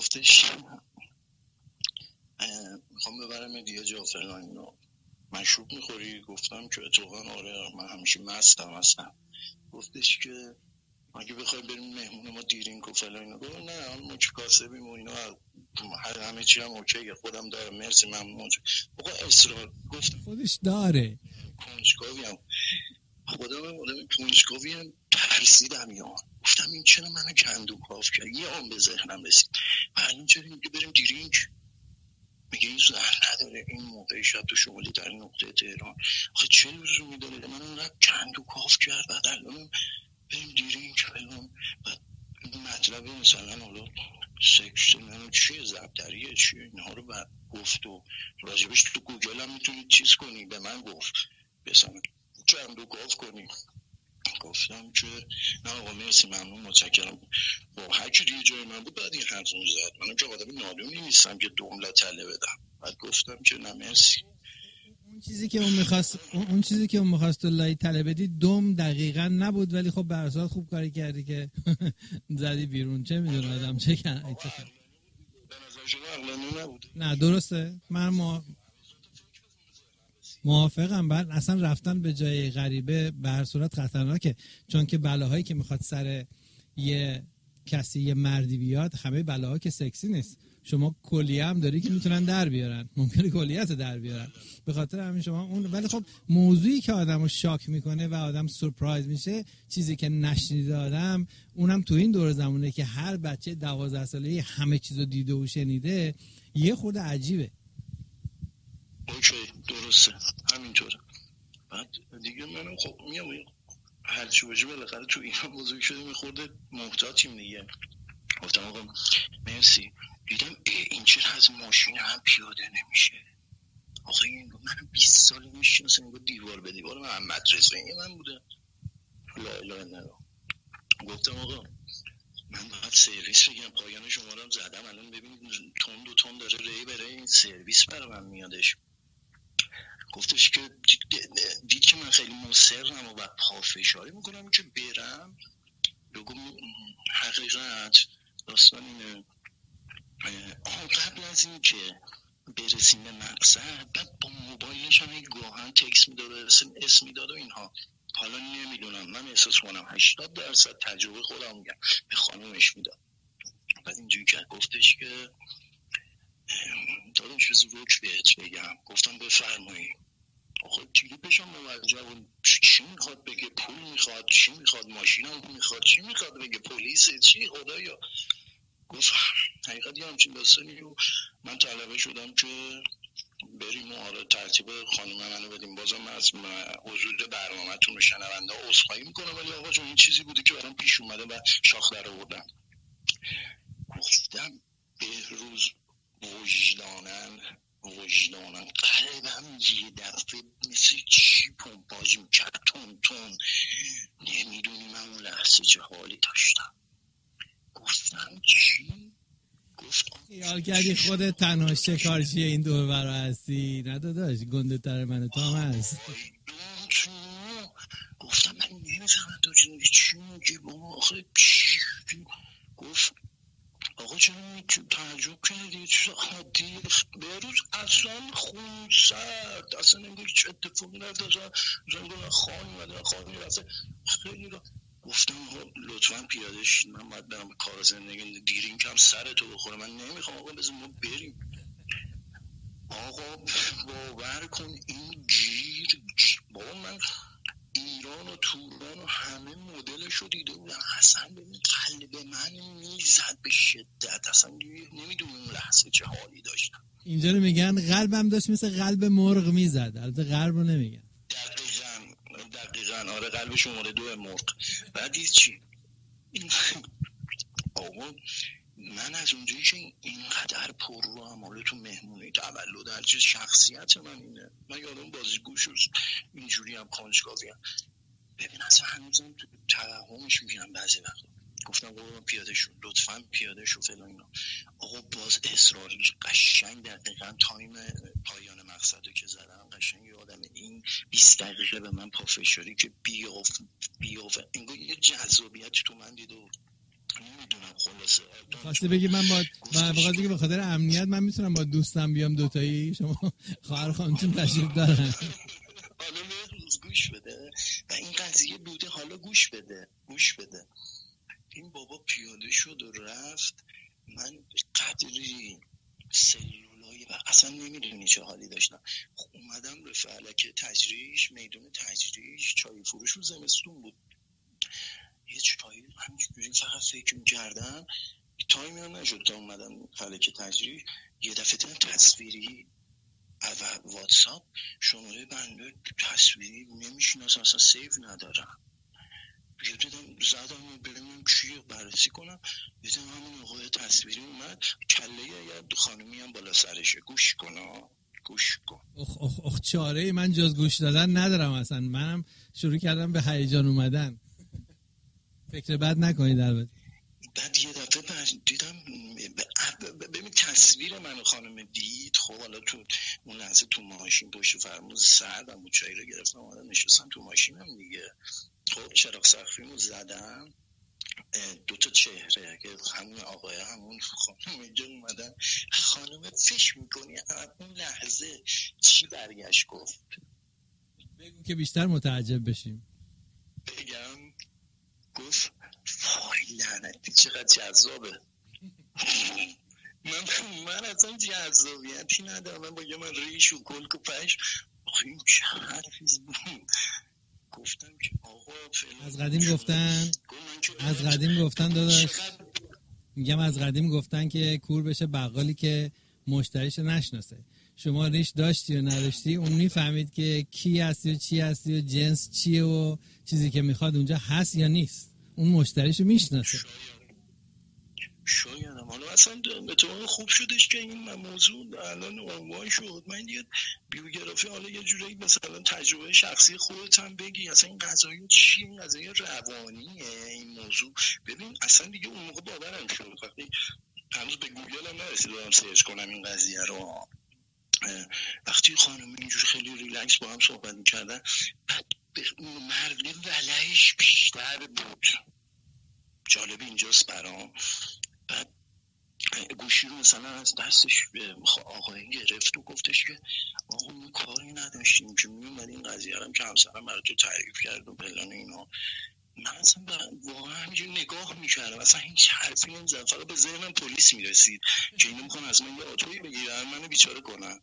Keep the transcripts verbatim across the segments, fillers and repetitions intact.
گفتش میخوام ببرم یه جا فلان اینا، مشروب میخوری؟ گفتم که اتفاقا آره من همیشه مستم هستم. گفتش که اگه بخوای بریم مهمون ما دیرینک و فلان اینا. گفتم نه ما چه کاسبیم و اینا، هر همه چی هم اوکیه، خودم دارم مرسی ممنون. بابا اصرار گفتم خودش داره کنجکاویم، خودم آدم کنجکاویم، ترسیدم یا گفتم این چرا منو کندو کاف کرد. یه آن به ذهنم رسید الان چرا میگه بریم دیرینک، میگه این زهر نداره این موقع شب تو شمالی در نقطه تهران، آخه چه لزومی میداره من اونقدر کندو کاف کرد بعد الان بریم دیرینک فلان. بعد مطلب مثلا حالا سکس منو چیه زبدریه چیه اینها رو بعد گفت و راجبش تو گوگل هم میتونید چیز کنی، به من گفت بسن کندو کاف کنی. گفتم که نه آقا مرسی ممنون متشکرم. با هر کی دیگه جای من بود بعد این حرفون زد، منم که آدم نادونی نیستم که دوملا تله بدم. بعد گفتم که نه مرسی. اون چیزی که اون می‌خواست اون چیزی که اون می‌خواست تو لای تله بدی دوم دقیقاً نبود، ولی خب به هر حال خوب کاری کردی که زدی بیرون. چه میدونم آدم چه کنه. به نظر شما عقلانی نبود؟ نه درسته، من ما موافقم. بعد اصلا رفتن به جای غریبه به هر صورت خطرناکه، چون که بلاهایی که میخواد سر یه کسی یه مردی بیاد همه بلاها که سکسی نیست. شما کلیه هم داری که میتونن در بیارن، ممکنه کلیت در بیارن، به خاطر همین شما اون. ولی خب موضوعی که آدمو شاک میکنه و آدم سورپرایز میشه، چیزی که نشنیده آدم، اونم تو این دور زمونه که هر بچه دوازده ساله‌ای همه چیزو دیده و شنیده، یه خورده عجیبه. اوکی درسته همینطوره. بعد دیگه منم خب میام هر چی باشه بالاخره تو اینا بزرگ شدیم خورده محتاطیم دیگه. گفتم آقا مرسی. دیدم این چرا از ماشین هم پیاده نمیشه. آخه این من بیست سال میشناسم، این دیوار به دیوار من مدرسه این من بوده. لا اله الا الله. گفتم آقا من باید سرویس بگم، پایان شما رو هم زدم الان ببینید تون دو تون داره ری بره این سرویس برای من میادش. گفتش که دید که من خیلی مصرم و بعد پافشاری میکنم که برم. بگم حقیقت داستان اینه، آن قبل از این که برسیم به مقصد بعد با موبایلش هم یک گاهن تکس میداد اسم میداد و اینها. حالا نمیدونم من احساس کنم هشتاد درصد تجربه خودم میگم به خانومش میداد. بعد اینجوری که گفتش که دادم چیز روک بهت بگم. گفتم بفرمایید. آخه دیگه بشم موجه چی میخواد بگه، پول میخواد، چی میخواد، ماشینم میخواد، چی میخواد بگه، پلیسه چی خدایا. گفت حقیقت یه همچین داستانی و من طلبه شدم که بریم و آره ترتیب خانم منو بدیم. بازم از حضور برنامه‌تون و شنونده ها عذرخواهی میکنم، ولی آقا جون این چیزی بوده که برام پیش اومده و شاخ در آوردم. گفتم بهروز وجدانن وجدانن قلبم یه دفعه مثل چی پمپاژ میکرد تون تون. نمیدونی من اون لحظه چه حالی داشتم. گفتم چی؟ گفت خیال کردی خودت تنها شکارچی این دور برا هستی؟ نه داداش گنده تر من تو هم هست. گفتم من نمیفهمم تو چی میگی بابا آخه چی؟ گفت آقا چرا تعجب کردی چه عادی بهروز اصلا خون سرد اصلا نمیگه چه اتفاقی نفته زنگاه خانی مده خانی رفته خیلی را. گفتم لطفا پیاده شید من باید برم به کار زندگی دیرین کم سر تو بخوره من نمیخوام آقا بزن ما بریم. آقا باور کن این گیر بابا من ایران و توران و همه مدلش رو دیده بودم اصلا ببین قلب من میزد به شدت اصلا نمیدونم اون لحظه چه حالی داشتم. اینجا رو میگن قلبم داشت مثل قلب مرغ میزد، البته قلب رو نمیگن. دقیقاً دقیقاً آره قلب شماره دو مرغ. بعدی چی آقا من از اونجایی که اینقدر پر رو عماله تو مهمونی تولد هر چیز شخصیت من اینه. من یادم بازیگوش اینجوری هم کنجکاوی هم ببین اصلا هنوزم تو توهمش میگیرم بعضی وقتا. گفتم بابا پیاده شو لطفاً پیاده شو فلان اینا. آقا باز اصراری قشنگ دقیقاً تایم پایان مقصدو که زدم قشنگ یادم این بیست دقیقه به من پافشاری که بیاف بیاف انگار یه جذابیت تو من دیده بود. نمیدونم خلاصه خواسته بگی من با بخاطر که به خاطر امنیت من میتونم با دوستم بیام دوتایی، شما خواهر خانمتون تشریف دارن. حالا روز گوش بده و این قضیه بوده، حالا گوش بده گوش بده این بابا پیاده شد و رفت. من قدری سلولایی و اصلا نمیدونی چه حالی داشتم. اومدم به فلک تجریش، میدون تجریش، چای فروش رو زمستون بود، یه چایی همینجوری فقط فکر میکردم، تایمی هم نشد تا اومدم فلک تجریش، یه دفعه دیدم تصویری و واتساپ شماره بنده تصویری نمیشناسم، اصلا سیو ندارم. یه دیدم زدم ببینم چیه بررسی کنم، دیدم همون آقای تصویری اومد، کله یه خانومی هم بالا سرشه. گوش کن گوش کن. اخ اخ اخ چاره من جز گوش دادن ندارم اصلا. منم شروع کردم به هیجان اومدن. فکر بد نکنید البته. بعد یه دفعه دیدم ببین تصویر من و خانم دید. خب حالا تو اون لحظه تو ماشین پشت فرمون سردم بود، چایی رو گرفتم اومدم نشستم تو ماشینم دیگه. خب چراغ سقفیمو زدم، دو تا چهره که همون آقای همون خانم اینجا اومدن. خانم فش میکنی اون لحظه چی برگشت گفت؟ بگو که بیشتر متعجب بشیم. بگم گفت وای لعنتی چقدر جذابه. من من اصلا جذابیتی ندارم، من باگه من ریش و کلک و پش این چه حرفیز بود. گفتم که آقا از قدیم گفتن از قدیم گفتن داداش میگم از قدیم گفتن که کور بشه بقالی که مشتریشو نشناسه. شما ریش داشتی و نداشتی، اون میفهمید که کی هستی و چی هستی و جنس چیه و چیزی که میخواد اونجا هست یا نیست. اون مشتریشو میشناسه. شاید هم حالا اصلا به طور خوب شدش که این موضوع الان عنوان شد. من یه بیوگرافی حالا یه جوری مثلا تجربه شخصی خودت هم بگی، اصلا این قضایی چیه، این قضایی روانیه این موضوع. ببین اصلا دیگه اون موقع باورم شد، وقتی هنوز به گوگل هم نرسیدم سرچ کنم این قضیه رو، وقتی خانم اینجوری خیلی ریلکس با هم صحبت می‌کردن، مرد ولعش بیشتر بود. جالب اینجاست برام. بعد گوشی رو مثلا از دستش آقایی گرفت و گفتش که آقا ما کاری نداشتیم که می اومد این قضیه هم که همسرم برای تو تعریف کرد و بلان اینا. من اصلا واقعا همینجور نگاه میکردم، اصلا هیچ حرفی نمیزدم، فقط به ذهنم پلیس میرسید که اینو میخوان از من یه آتویی بگیرن منو بیچاره کنن.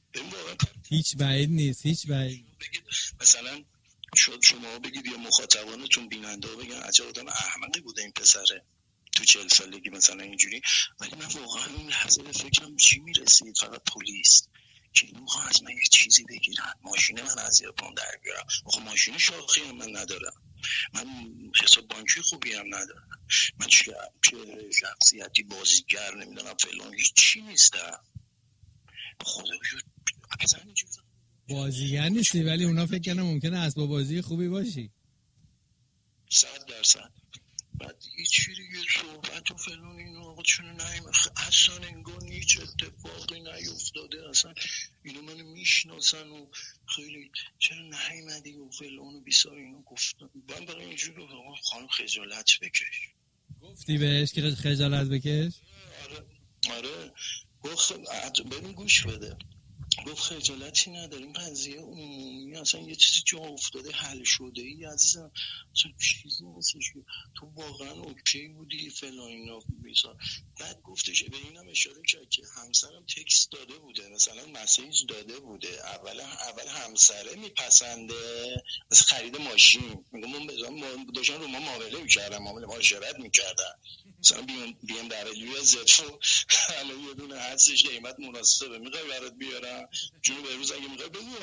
هیچ بعید نیست، هیچ بعید. مثلا شد شما بگید یا مخاطبانتون بیننده ها بگن عجب آدم احمقی بوده این پسره تو چهل سالگی مثلا اینجوری، ولی من واقعا این لحظه به فکرم چی میرسید، فقط پلیس که اینو میخوان از من یه چیزی بگیرن، ماشین من از یه پام در بیارم. آخه ماشین شاخی هم من ندارم، من حساب بانکی خوبی هم ندارم، من چه شخصیتی بازیگر نمیدونم فلان هیچ چی نیستم. خدا شد اصلا اینجوری بازیگر نیستی، ولی اونا فکر کنم ممکنه اسباب بازی خوبی باشی. صد درصد. بعد هیچی دیگه صحبت و فلان اینو آقا چون نایمه اصلا انگار هیچ اتفاقی نیفتاده، اصلا اینو منو میشناسن و خیلی چرا نیومدی و فلان و بیسار اینو گفتن. من برای اینجوری آقا خانم خجالت بکش. گفتی بهش که خجالت بکش؟ آره آره گفت ببین گوش بده، گفت خجالتی نداریم قضیه عمومی، اصلا یه چیزی جا افتاده حل شده ای عزیزم، اصلا چیزی نیستش تو واقعا اوکی بودی فلان اینا بیسار. بعد گفتش به اینم اشاره کرد که همسرم تکست داده بوده، مثلا مسیج داده بوده، اول اول همسره میپسنده مثل خرید ماشین، میگم من بزنم داشتن رو ما معامله میکردم، معامله معاشرت میکردن، مثلا بی ام دبلیو زد الان یه دونه هستش قیمت مناسبه میخوای برات بیارم جون به روز اگه میخوای بگو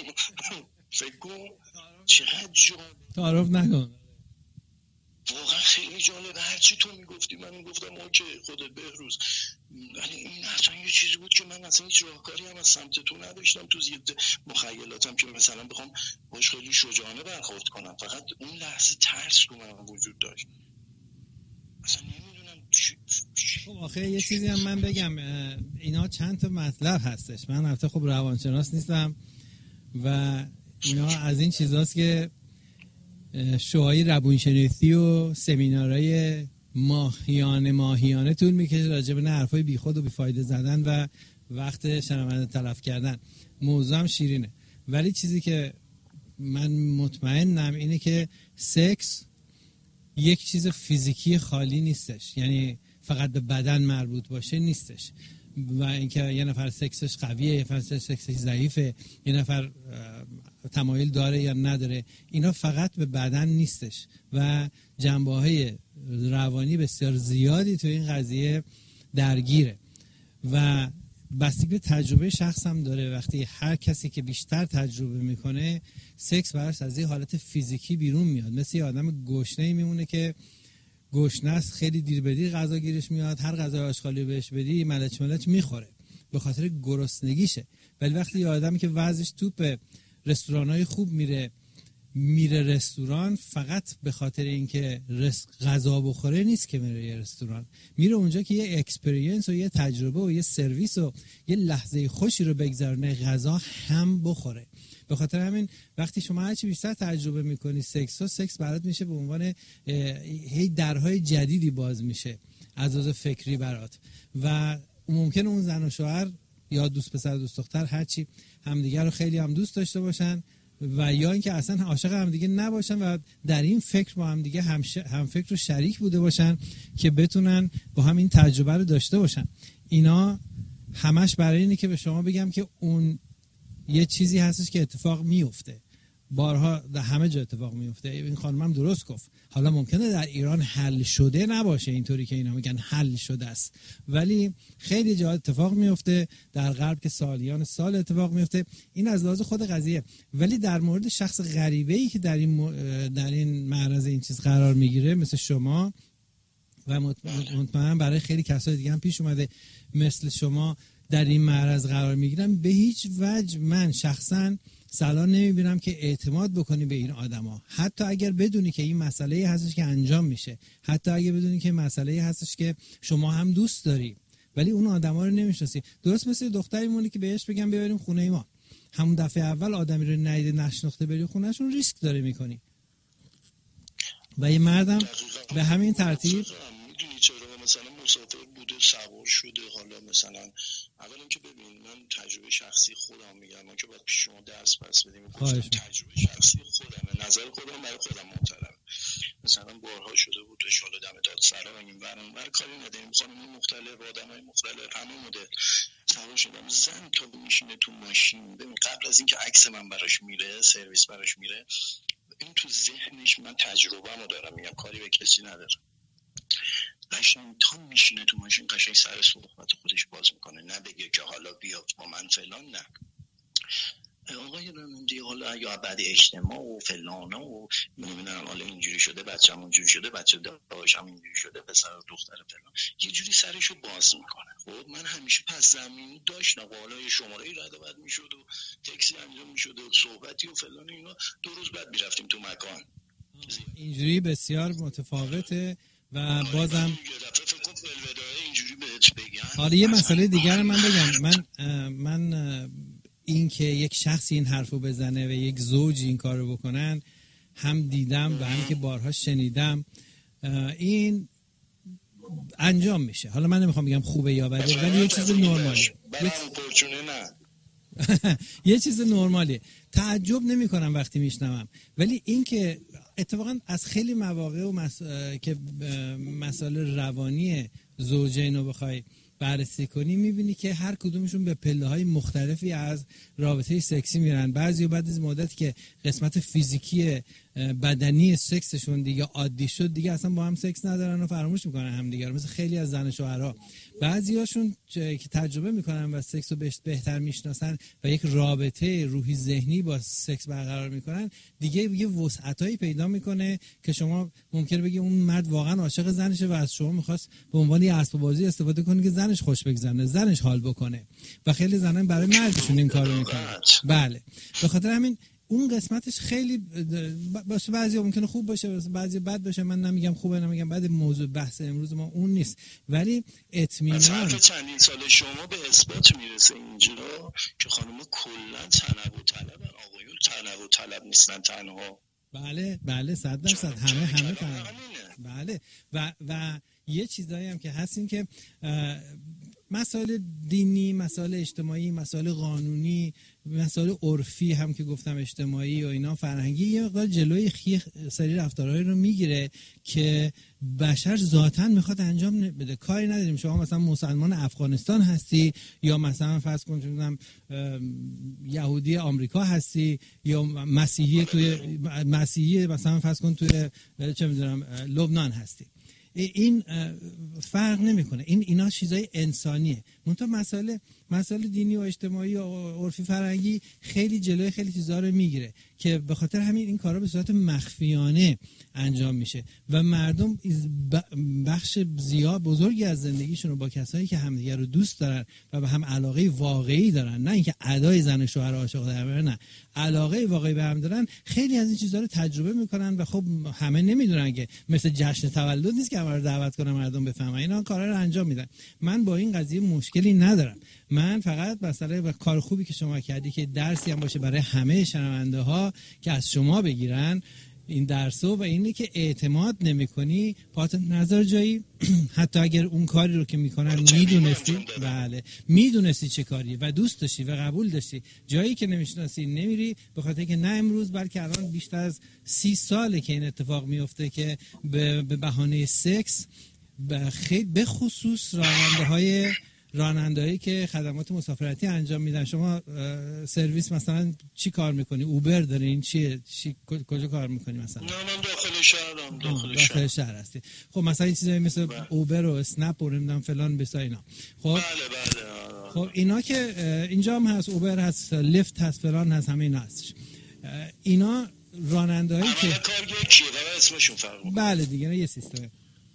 فکر کن چقدر جالب. تعارف نکن، واقعا خیلی جالبه. هرچی تو میگفتی من میگفتم اوکی خودت بهروز، ولی این اصلا یه چیزی بود که من اصلا هیچ راهکاری هم از سمت تو نداشتم تو زید مخیلاتم که مثلا بخوام باش خیلی شجاعانه برخورد کنم، فقط اون لحظه ترس تو من وجود داشت. اصلا نمیدونم خب آخه یه چیزی هم من بگم، اینا چند تا مطلب هستش، من البته خب روانشناس نیستم و اینا از این چیزاست که شوهای روانشناسی و سمینارهای ماهیانه ماهیانه طول میکشه راجع به حرفای بیخود و بیفایده زدن و وقت شنونده تلف کردن. موضوع هم شیرینه، ولی چیزی که من مطمئنم اینه که سکس یک چیز فیزیکی خالی نیستش، یعنی فقط به بدن مربوط باشه نیستش. و اینکه یه نفر سکسش قویه، یه نفر سکسش ضعیفه، یه نفر تمایل داره یا نداره، اینا فقط به بدن نیستش و جنبه‌های روانی بسیار زیادی تو این قضیه درگیره و بستگی به تجربه شخص هم داره. وقتی هر کسی که بیشتر تجربه میکنه سکس براش از این حالت فیزیکی بیرون میاد، مثل یه آدم گشنه‌ای میمونه که گشنه است، خیلی دیر به دیر غذا گیرش میاد، هر غذای آشغالی بهش بدی ملچ ملچ میخوره به خاطر گرسنگیشه. ولی وقتی یه آدمی که وضعش توپ رستورانای خوب میره میره رستوران، فقط به خاطر اینکه غذا بخوره نیست که میره یه رستوران، میره اونجا که یه اکسپریانس و یه تجربه و یه سرویس و یه لحظه خوشی رو بگذرونه، غذا هم بخوره. به خاطر همین وقتی شما هرچی بیشتر تجربه میکنی سکس و سکس برات میشه به عنوان هی درهای جدیدی باز میشه از لحاظ فکری برات و ممکنه اون زن و شوهر یا دوست پسر دوست دختر هرچی همدیگه رو خیلی هم دوست داشته باشن و یا اینکه اصلا عاشق همدیگه نباشن و در این فکر با همدیگه هم, ش... هم فکر و شریک بوده باشن که بتونن با هم این تجربه رو داشته باشن. اینا همش برای اینه که به شما بگم که اون یه چیزی هستش که اتفاق میفته، بارها در همه جا اتفاق میفته. این خانمم درست گفت، حالا ممکنه در ایران حل شده نباشه اینطوری که اینا میگن حل شده است، ولی خیلی جا اتفاق میفته، در غرب که سالیان سال اتفاق میفته. این از لحاظ خود قضیه. ولی در مورد شخص غریبه‌ای که در این م... در این معرض این چیز قرار میگیره مثل شما و مطمئنم برای خیلی کسای دیگه هم پیش اومده مثل شما در این معرض قرار میگیرم، به هیچ وجه من شخصا صلاح نمیبینم که اعتماد بکنی به این آدما، حتی اگر بدونی که این مسئله هستش که انجام میشه، حتی اگر بدونی که مسئله هستش که شما هم دوست داری ولی اون آدما رو نمیشناسی. درست مثل دختری مونی که بهش بگم ببریم خونه ای ما، همون دفعه اول آدمی رو ندیده نشناخته بری خونهشون ریسک داره میکنی. و یه مردم به همین ترتیب میدونی چرا مثلا مسافر بوده سوار شده، حالا مثلا اولا که ببین من تجربه شخصی خودم میگم، من که باید پیش شما درس پس بدیم، تجربه شخصی خودم، نظر خودم برای خودم محترم. مثلا بارها شده بود تو شال دم دادسرا و این ور اون ور کاری نداریم، خانم مختلف آدمای مختلف همه مدل سوار شدم، زن تا میشینه تو ماشین. ببین قبل از اینکه عکس من براش میره، سرویس براش میره، این تو ذهنش من تجربه‌مو دارم، میگم کاری به کسی ندارم. قشنگ تا میشینه تو ماشین قشنگ سر صحبت خودش باز میکنه، نه بگه که حالا بیا با من فلان، نه آقای راننده حالا یا بعد اجتماع و فلان و نمیدونم حالا اینجوری شده، بچه‌م اونجوری شده، بچه داشتم اینجوری شده، پسر و دختر فلان، یه جوری سرشو باز میکنه. خب من همیشه پس زمینی داشتم، حالا شماره رد و بد میشد و تاکسی انجام میشد و صحبتی و فلان، اینا دو روز بعد میرفتیم تو مکان. اینجوری بسیار متفاوته و بازم حالا یه مسئله دیگر من بگم. من من این که یک شخصی این حرفو بزنه و یک زوج این کارو بکنن هم دیدم و هم که بارها شنیدم، این انجام میشه. حالا من نمیخوام بگم خوبه یا بده، ولی یه چیز نرمالیه. یه چیز نرمالیه. تعجب نمی کنم وقتی میشنوم، ولی این که اتفاقا از خیلی مواقع و مس... که مسائل روانی زوجین رو بخوای بررسی کنی میبینی که هر کدومشون به پله‌های مختلفی از رابطه سکسی میرن. بعضی بعد از مدتی که قسمت فیزیکی بدنی سکسشون دیگه عادی شد، دیگه اصلا با هم سکس ندارن و فراموش میکنن هم دیگه، مثل خیلی از زن و شوهرها. بعضیاشون که تجربه میکنن و سکس رو بهتر میشناسن و یک رابطه روحی ذهنی با سکس برقرار میکنن، دیگه یه وسعتایی پیدا میکنه که شما ممکنه بگی اون مرد واقعا عاشق زنشه و از شما میخواست به عنوان یه اسباب بازی استفاده کنه که زنش خوش بگذره، زنش حال بکنه. و خیلی زنان برای مردشون این کارو میکنن. بله، به خاطر همین اون قسمتش خیلی باشه، بعضی ممکنه خوب باشه، بعضی بد باشه. من نمیگم خوبه نمیگم بد، موضوع بحث امروز ما اون نیست، ولی اطمینان چندین سال شما به اثبات میرسه اینجا که خانم‌ها کلا تنوع طلبن، آقایون تنوع طلب نیستن تنها. بله بله صد درصد همه همه تمام. بله و و یه چیزایی هم که هست این که مسائل دینی، مسائل اجتماعی، مسائل قانونی، مسائل عرفی هم که گفتم اجتماعی و اینا فرهنگی یه مقدار جلوی خیلی سری رفتارهایی رو میگیره که بشر ذاتاً میخواد انجام بده. کاری نداریم شما مثلا مسلمان افغانستان هستی یا مثلا فرض کن چون یهودی آمریکا هستی یا مسیحی توی مسیحی مثلا فرض کن توی چه میدونم لبنان هستی، این فرق نمیکنه. این اینا چیزای انسانیه. منتها مسائل مسائل دینی و اجتماعی و عرفی فرهنگی خیلی جلوی خیلی چیزا رو میگیره که به خاطر همین این کارا به صورت مخفیانه انجام میشه و مردم بخش زیاد بزرگی از زندگیشون رو با کسایی که همدیگه رو دوست دارن و به هم علاقه واقعی دارن، نه اینکه ادای زن و شوهر عاشق در، نه علاقه واقعی به هم دارن، خیلی از این چیزا رو تجربه میکنن و خب همه نمیدونن که مثل جشن تولد نیست که همه رو دعوت کنن مردم بفهمن، اینا کارا رو انجام میدن. من با این قضیه مشکلی ندارم، من فقط مسئله و کار خوبی که شما کردی که درسی هم باشه برای همه شنونده ها که از شما بگیرن این درسو و اینه که اعتماد نمی‌کنی پات نظر جایی حتی اگر اون کاری رو که میکنن میدونستی، بله میدونستی چه کاریه و دوست داشتی و قبول داشتی، جایی که نمیشناسی نمیری، به خاطر که نه امروز بلکه الان بیشتر از سی ساله که این اتفاق میفته که به بهانه سکس خیلی به خصوص راننده‌های رانندهایی که خدمات مسافرتی انجام میدن. شما سرویس مثلا چی کار میکنی؟ اوبر دارین؟ چیه؟ چی کجا کار میکنی مثلا؟ نه من داخل شهرم. داخل, داخل شهر هستی. خب مثلا این چیزایی مثل بله. اوبر و اسنپ و نمیدونم فلان بسا اینا. خب بله بله. خب اینا که اینجا هم هست، اوبر هست، لیفت هست، فلان هست، همه اینا هستش. اینا رانندهایی که کارگر کیه؟ برای اسمشون فرق میکنه. بله دیگه یه سیستم.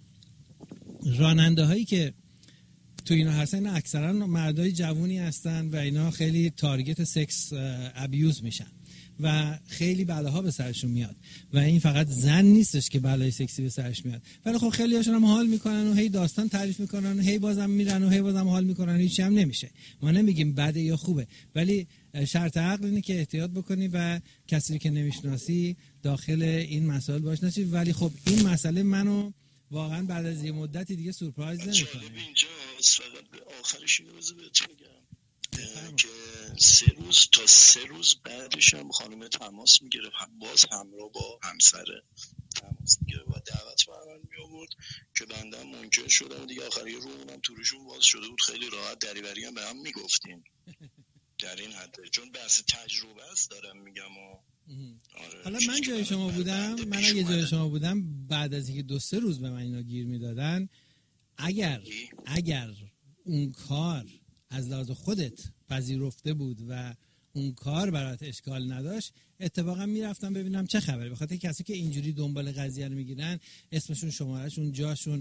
رانندهایی که تو اینا هستن اکثرا مردای جوونی هستن و اینا خیلی تارگت سکس ابیوز میشن و خیلی بلاها به سرشون میاد و این فقط زن نیستش که بلای سکسی به سرش میاد، ولی خب خیلی هاشون هم حال میکنن و هی داستان تعریف میکنن و هی بازم میرن و هی بازم حال میکنن، هیچی هم نمیشه. ما نمیگیم بده یا خوبه، ولی شرط عقل اینه که احتیاط بکنی و کسی که نمیشناسی داخل این مسائل باش نشی. ولی خب این مسئله منو واقعا بعد از یه مدتی دیگه سورپرایز نمیکنه. اینجاست فقط به آخرش اینو بذار بهتون بگم که سه روز تا سه روز بعدش هم خانم تماس میگرفت، باز همراه با همسره تماس میگرفت و دعوت به من میآورد که بنده هم منکر شدم دیگه. آخری رومونم تو روشون باز شده بود، خیلی راحت دریوری هم به هم میگفتیم در این حد، چون بحث تجربه است دارم میگم. و آره حالا من جای شما بودم، من اگه جای شما بودم بعد از اینکه دو سه روز به من اینا گیر میدادن، اگر اگر اون کار از لحاظ خودت پذیرفته بود و اون کار برات اشکال نداشت، اتفاقا میرفتم ببینم چه خبره. به خاطر کسی که اینجوری دنبال قضیه رو میگیرن، اسمشون، شمارهشون، جاشون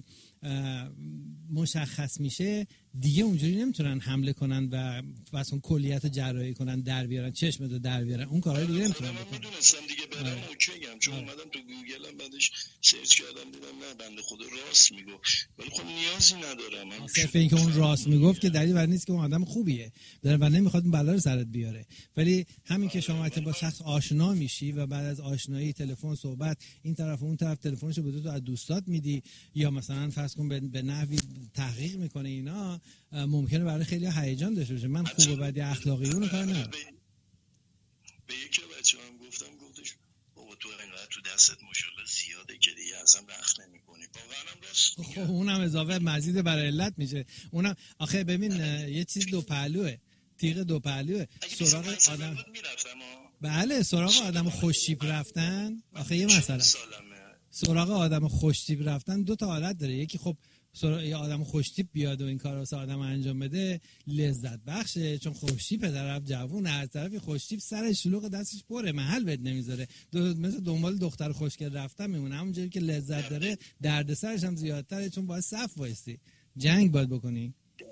مشخص میشه، دیگه اونجوری نمیتونن حمله کنن و بس اون کلیت جراحی کنن، در بیارن چشمت رو در بیارن، اون کارا دیگه نمیتونن بکنن. من میدونستم دیگه برام اوکیام، چون اومدم تو گوگلم بعدش سرچ کردم دیدم نه بنده خدا راست میگه، ولی خب نیازی ندارم. صرف اینکه اون راست میگفت که دلیل بر نیست که اون آدم خوبیه داره و نمیخواد اون بلا رو سرت بیاره. ولی همین که شما با شخص آشنا میشی و بعد از آشنایی تلفن صحبت این طرف و اون طرف تلفنشو به تو از دوستات میدی یا مثلا فرض کن به نحوی تحقیق میکنه، اینا ممکنه برای خیلی هیجان داشته باشه. من خوب و بد اخلاقی اون کار ندارم. به یکی بچه‌ام گفتم، گفتش بابا تو اینقدر تو دستت ماشاءالله زیاده که دیگه اصلا وقت نمی‌کنی. واقعا هم راست میگه. اونم اضافه مزید برای علت میشه. اونم آخه ببین یه چیز دو پهلوئه، تیغ دو پهلوئه. سراغ آدم بله سراغ آدم خوش‌تیپ رفتن، آخه یه مسئله سراغ آدم خوش‌تیپ رفتن دو تا حالت داره. یکی خب یه آدم خوش‌تیپ بیاد و این کارو واسه آدم انجام بده لذت بخشه، چون خوش‌تیپ طرف جوونه، از طرفی خوش‌تیپ سر شلوغ دستش پره، محل بد نمیذاره، مثل دنبال دختر خوشگل رفتن میمونه. همونجوری که لذت داره دردسرش هم زیادتره، چون باید صف وایسی، جنگ باید بکنی.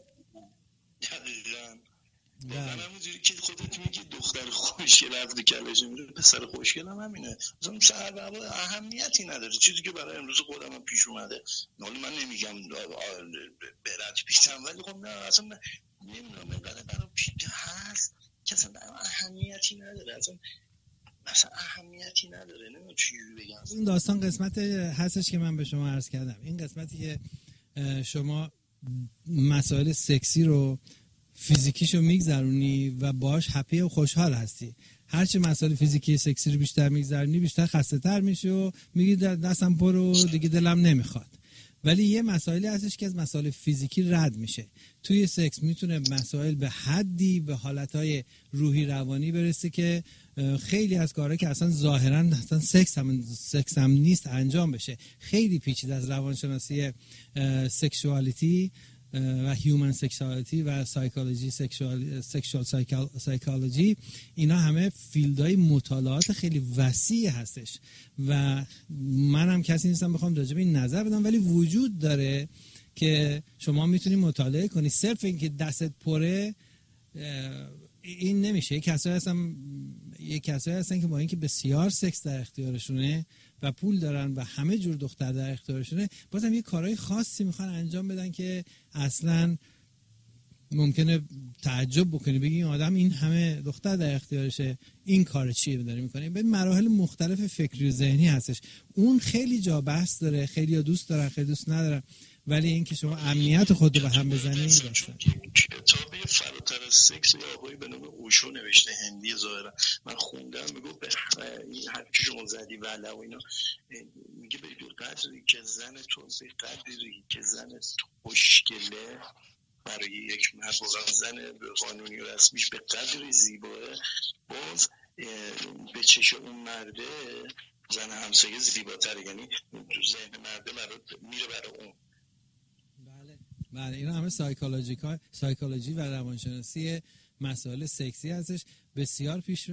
واقعا همونجوری که خودت میگی دختر خوشگل رفته کلش میره، پسر خوشگل هم همینه. مثلا سر بابا اهمیتی نداره، چیزی که برای امروز خودم هم پیش اومده. حالا من نمیگم برات پیشم، ولی خب نه اصلا نمیدونم اینقدر برام پیش هست که اصلا اهمیتی نداره. اصلا اصلا اهمیتی نداره. نمیدونم چجوری بگم. این داستان قسمت هستش که من به شما عرض کردم، این قسمتی که شما مسائل سکسی رو فیزیکیشو میگذرونی و باش هپی و خوشحال هستی. هرچی مسائل فیزیکی سکسی رو بیشتر میگذرونی بیشتر خسته تر میشی و میگی دستم پر و دیگه دلم نمیخواد. ولی یه مسائلی هستش که از مسائل فیزیکی رد میشه. توی سکس میتونه مسائل به حدی به حالتهای روحی روانی برسه که خیلی از کارها که اصلا ظاهرا اصلا سکس هم سکس هم نیست انجام بشه. خیلی پیچیده از روانشناسی سکشوالیتی و هیومن سکشوالیتی و سایکولوژی سکشوال سکشوال سایکولوژی، اینا همه فیلدهای مطالعات خیلی وسیع هستش و منم کسی نیستم بخوام راجع به این نظر بدم، ولی وجود داره که شما میتونی مطالعه کنی. صرف اینکه دستت پره این نمیشه. کسایی هستن یک کسایی هستن که با اینکه بسیار سکس در اختیارشونه و پول دارن و همه جور دختر در اختیارشونه، بازم یه کارهای خاصی میخوان انجام بدن که اصلا ممکنه تعجب بکنی، بگی این آدم این همه دختر در اختیارشه این کار چیه داره میکنه. به مراحل مختلف فکری و ذهنی هستش. اون خیلی جا بحث داره، خیلی ها دوست دارن، خیلی دوست ندارن، ولی اینکه شما امنیت خود رو به هم بزنید داشتن. کتاب فراتر از سکس یا آقایی به نام اوشو نوشته، هندی ظاهرا، من خوندم، میگه به این حرفی که شما زدی وله و اینا، میگه به قدری که زن تو به قدری که زن خوشگله برای یک مرد زن قانونی و رسمیش به قدری زیباه، باز به چش اون مرده زن همسایه زیباتره، یعنی تو ذهن مرده میره برای اون. بله اینا همه سایکولوژیکال سایکولوژی و روانشناسی مسائل سکسی هستش، بسیار پیش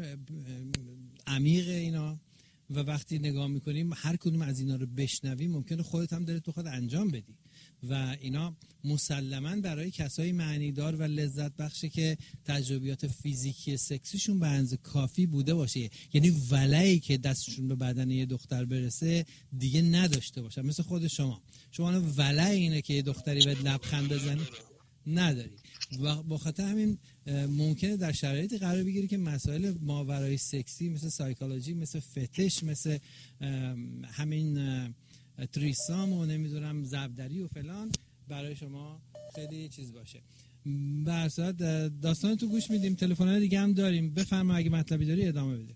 عمیق اینا و وقتی نگاه میکنیم هر کدوم از اینا رو بشنوی ممکنه خودت هم دلت بخواد انجام بدی و اینا مسلماً برای کسایی معنیدار و لذت بخشه که تجربیات فیزیکی سکسیشون به اندازه کافی بوده باشه، یعنی ولعی که دستشون به بدن یه دختر برسه دیگه نداشته باشن. مثل خود شما شما ولع اینه که یه دختری به لبخند بزنی نداری و با خاطر همین ممکنه در شرایطی قرار بگیری که مسائل ماورای سکسی مثل سایکولوژی، مثل فتش، مثل همین تریسام و نمیدونم زبدری و فلان برای شما خیلی چیز باشه. به هر صورت داستان تو گوش میدیم، تلفن‌های دیگه هم داریم، بفرما اگه مطلبی داری ادامه بده.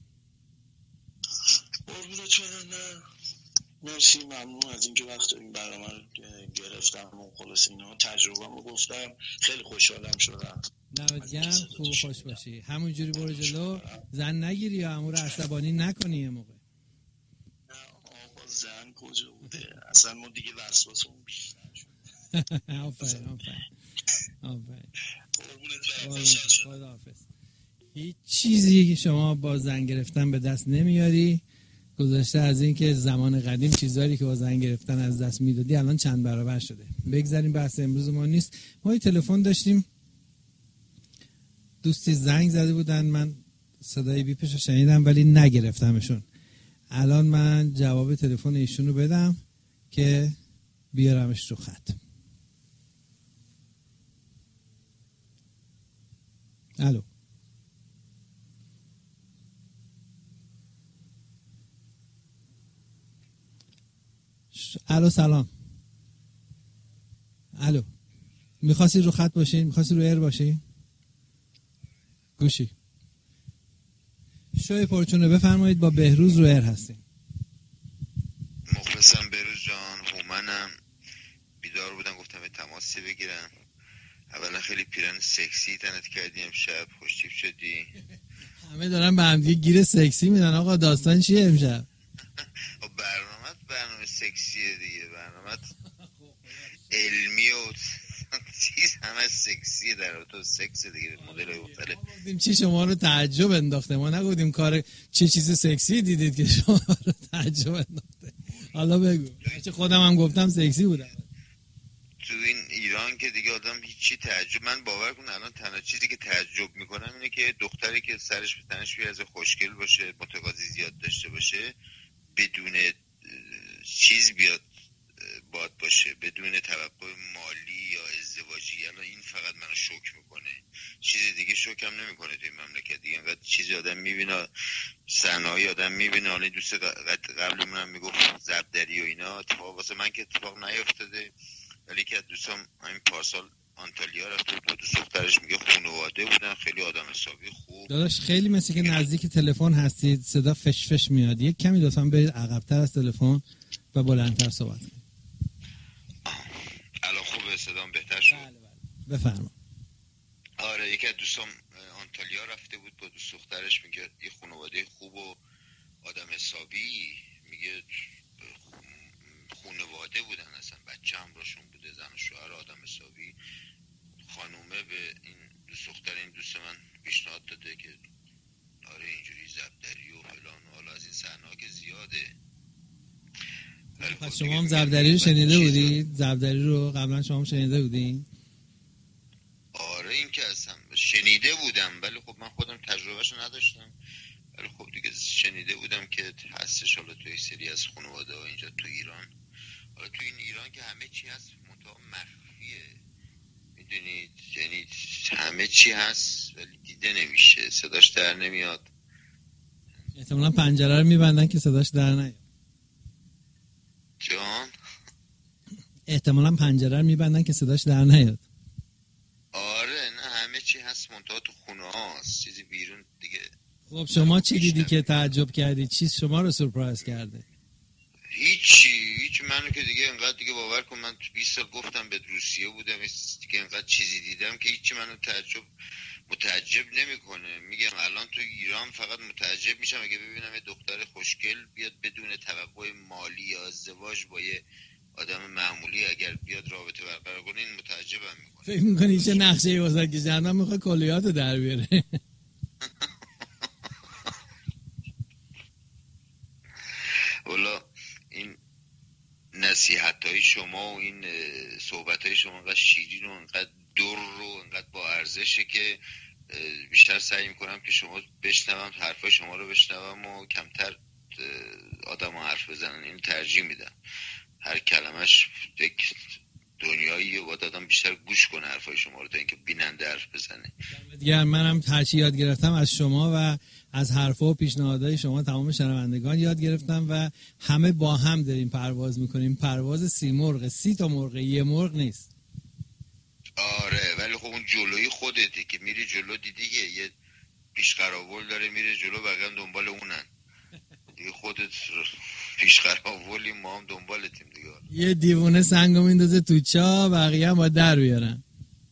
قربونت برم. مرسی، ممنون از اینکه وقت این برنامه رو گرفتم و خلاص اینا تجربه‌مو گفتم، خیلی خوشحالم شدم. دمت گرم، خوب و خوش باشی. همونجوری برو جلو، زن نگیری یا عمو رو عصبانی نکنی یه موقع. نه آقا زن کجا بوده، اصلا ما دیگه وسواسمون بیشتر شد. آفرین آفرین آفرین. خداحافظ. هیچ چیزی که شما با زن گرفتن به دست نمیاری، گذشته از این که زمان قدیم چیزایی که با زن گرفتن از دست میدادی الان چند برابر شده. بگذاریم، بحث امروز ما نیست. ما یه تلفن داشتیم، دوستی زنگ زده بودن، من صدای بیپش رو شنیدم ولی نگرفتمشون. الان من جواب تلفن ایشون رو بدم که بیارمش رو خط. الو الو سلام. الو میخواستی رو خط باشین؟ میخواستی رو ایر باشی؟ گوشی شوی پرچونه بفرمایید، با بهروز رو ایر هستیم. مخلصم بهروز جان، هومنم. بیدار بودم گفتم به تماسی بگیرم. اولا خیلی پیرن سکسی تنت کردی امشب، خوشتیپ شدی. همه دارن به هم دیگه گیر سکسی میدن. آقا داستان چیه امشب؟ برنامه برنامه سکسیه دیگه، برنامه علمی و چیز همه سکسیه، در تو سکس دیگه، مدل مختلف. گفتیم چی شما رو تعجب انداخته، ما نگفتیم کار چه چیز سکسی دیدید که شما رو تعجب انداخته. حالا بگو. چه خودم هم گفتم سکسی بودم. تو این ایران که دیگه آدم هیچی تعجب، من باور کن الان تنها چیزی که تعجب میکنم اینه که دختری که سرش به تنش بیاد از خوشگل باشه، متقاضی زیاد داشته باشه، بدون چیز بیاد باد باشه، بدون توقع مالی یا ازدواجی. الان این فقط منو شوک میکنه، چیز دیگه شوکم نمیکنه توی مملکت دیگه. انقدر چیزی آدم میبینه صحنه‌ای آدم میبینه. حالا دوست قبلمون هم میگفت زبدری و اینا، اتفاق واسه من که اتفاق نیافتاده، ولی که دوستم همین پارسال آنتالیا رفته بود، دوست دخترش میگه خانواده بودن، خیلی آدم حسابی خوب. داداش خیلی مثل که نزدیک تلفن هستید، صدا فش فش میاد، یک کمی لطفاً برید عقب‌تر از تلفن و بلندتر صحبت کنید. الان خوبه؟ صدام بهتر شد؟ بله بله بفرما. آره یکی از دوستام آنتالیا رفته بود با دوست دخترش، میگه یه خانواده خوب و آدم حسابی، میگه خانواده بودن، اصلا بچه همراهشون بوده، زن و شوهر، آدم حسابی. خانومه به این دوست دختر این دوست من پیشنهاد داده که آره اینجوری زبدری و فلان و حالا از این صحنه‌ها که زیاده. پس شما هم زبدری رو شنیده بودید؟ زبدری رو قبلا شما هم شنیده بودین؟ آره این که اصلا شنیده بودم، ولی خب من خودم تجربهشو نداشتم، ولی خب دیگه شنیده بودم که هستش. حالا توی سری از خانواده ها اینجا تو ایران، حالا تو این ایران که همه چی هست منتها مخفیه، میدونید، یعنی همه چی هست ولی دیده نمیشه، صداش در نمیاد. احتمالا پنجره رو میبندن که صداش در نیاد. جان؟ احتمالا پنجره رو میبندن که صداش در نیاد. آره نه همه چی هست منتها تو خونه هاست، چیزی بیرون دیگه. خب شما چی دیدی که تعجب کردی؟ چی شما رو سورپرایز کرده؟ هیچی، هیچ. منو که دیگه انقدر دیگه باور کن، من تو بیست سال گفتم به روسیه بودم دیگه، انقدر چیزی دیدم که هیچی منو تعجب متعجب نمیکنه. میگم الان تو ایران فقط متعجب میشم اگه ببینم یه دختر خوشگل بیاد بدون توقع مالی یا ازدواج با یه آدم معمولی اگر بیاد رابطه برقرار کنه، این متعجبم میکنه. فکر میکنی چه نقشه واسه کشیدن میخواد کلیاتو در بیاره؟ والا این نصیحت‌های شما و این صحبت‌های شما انقدر شیرین و انقدر در و انقدر با ارزشه که بیشتر سعی میکنم که شما بشنوم، حرفای شما رو بشنوم و کمتر آدم حرف بزنن. این ترجیح میدم، هر کلمش یک دنیایی و باید آدم بیشتر گوش کنه حرفای شما رو تا اینکه بیننده حرف بزنه. دیگر منم هرچی یاد گرفتم از شما و از حرفا و پیشنهادهای شما، تمام شنوندگان یاد گرفتم و همه با هم داریم پرواز میکنیم. پرواز سی مرغ، سی تا مرغ، یه مرغ نیست. آره ولی خب اون جلوی خودته که میری جلو، دیدی یه پیش قراول داره میره جلو، بقیه هم دنبال اونن دیگه، خودت پیش قراولی، ما هم دنبالتیم دیگه. یه دیوونه سنگو میندازه تو چاه، بقیه هم با در بیارن.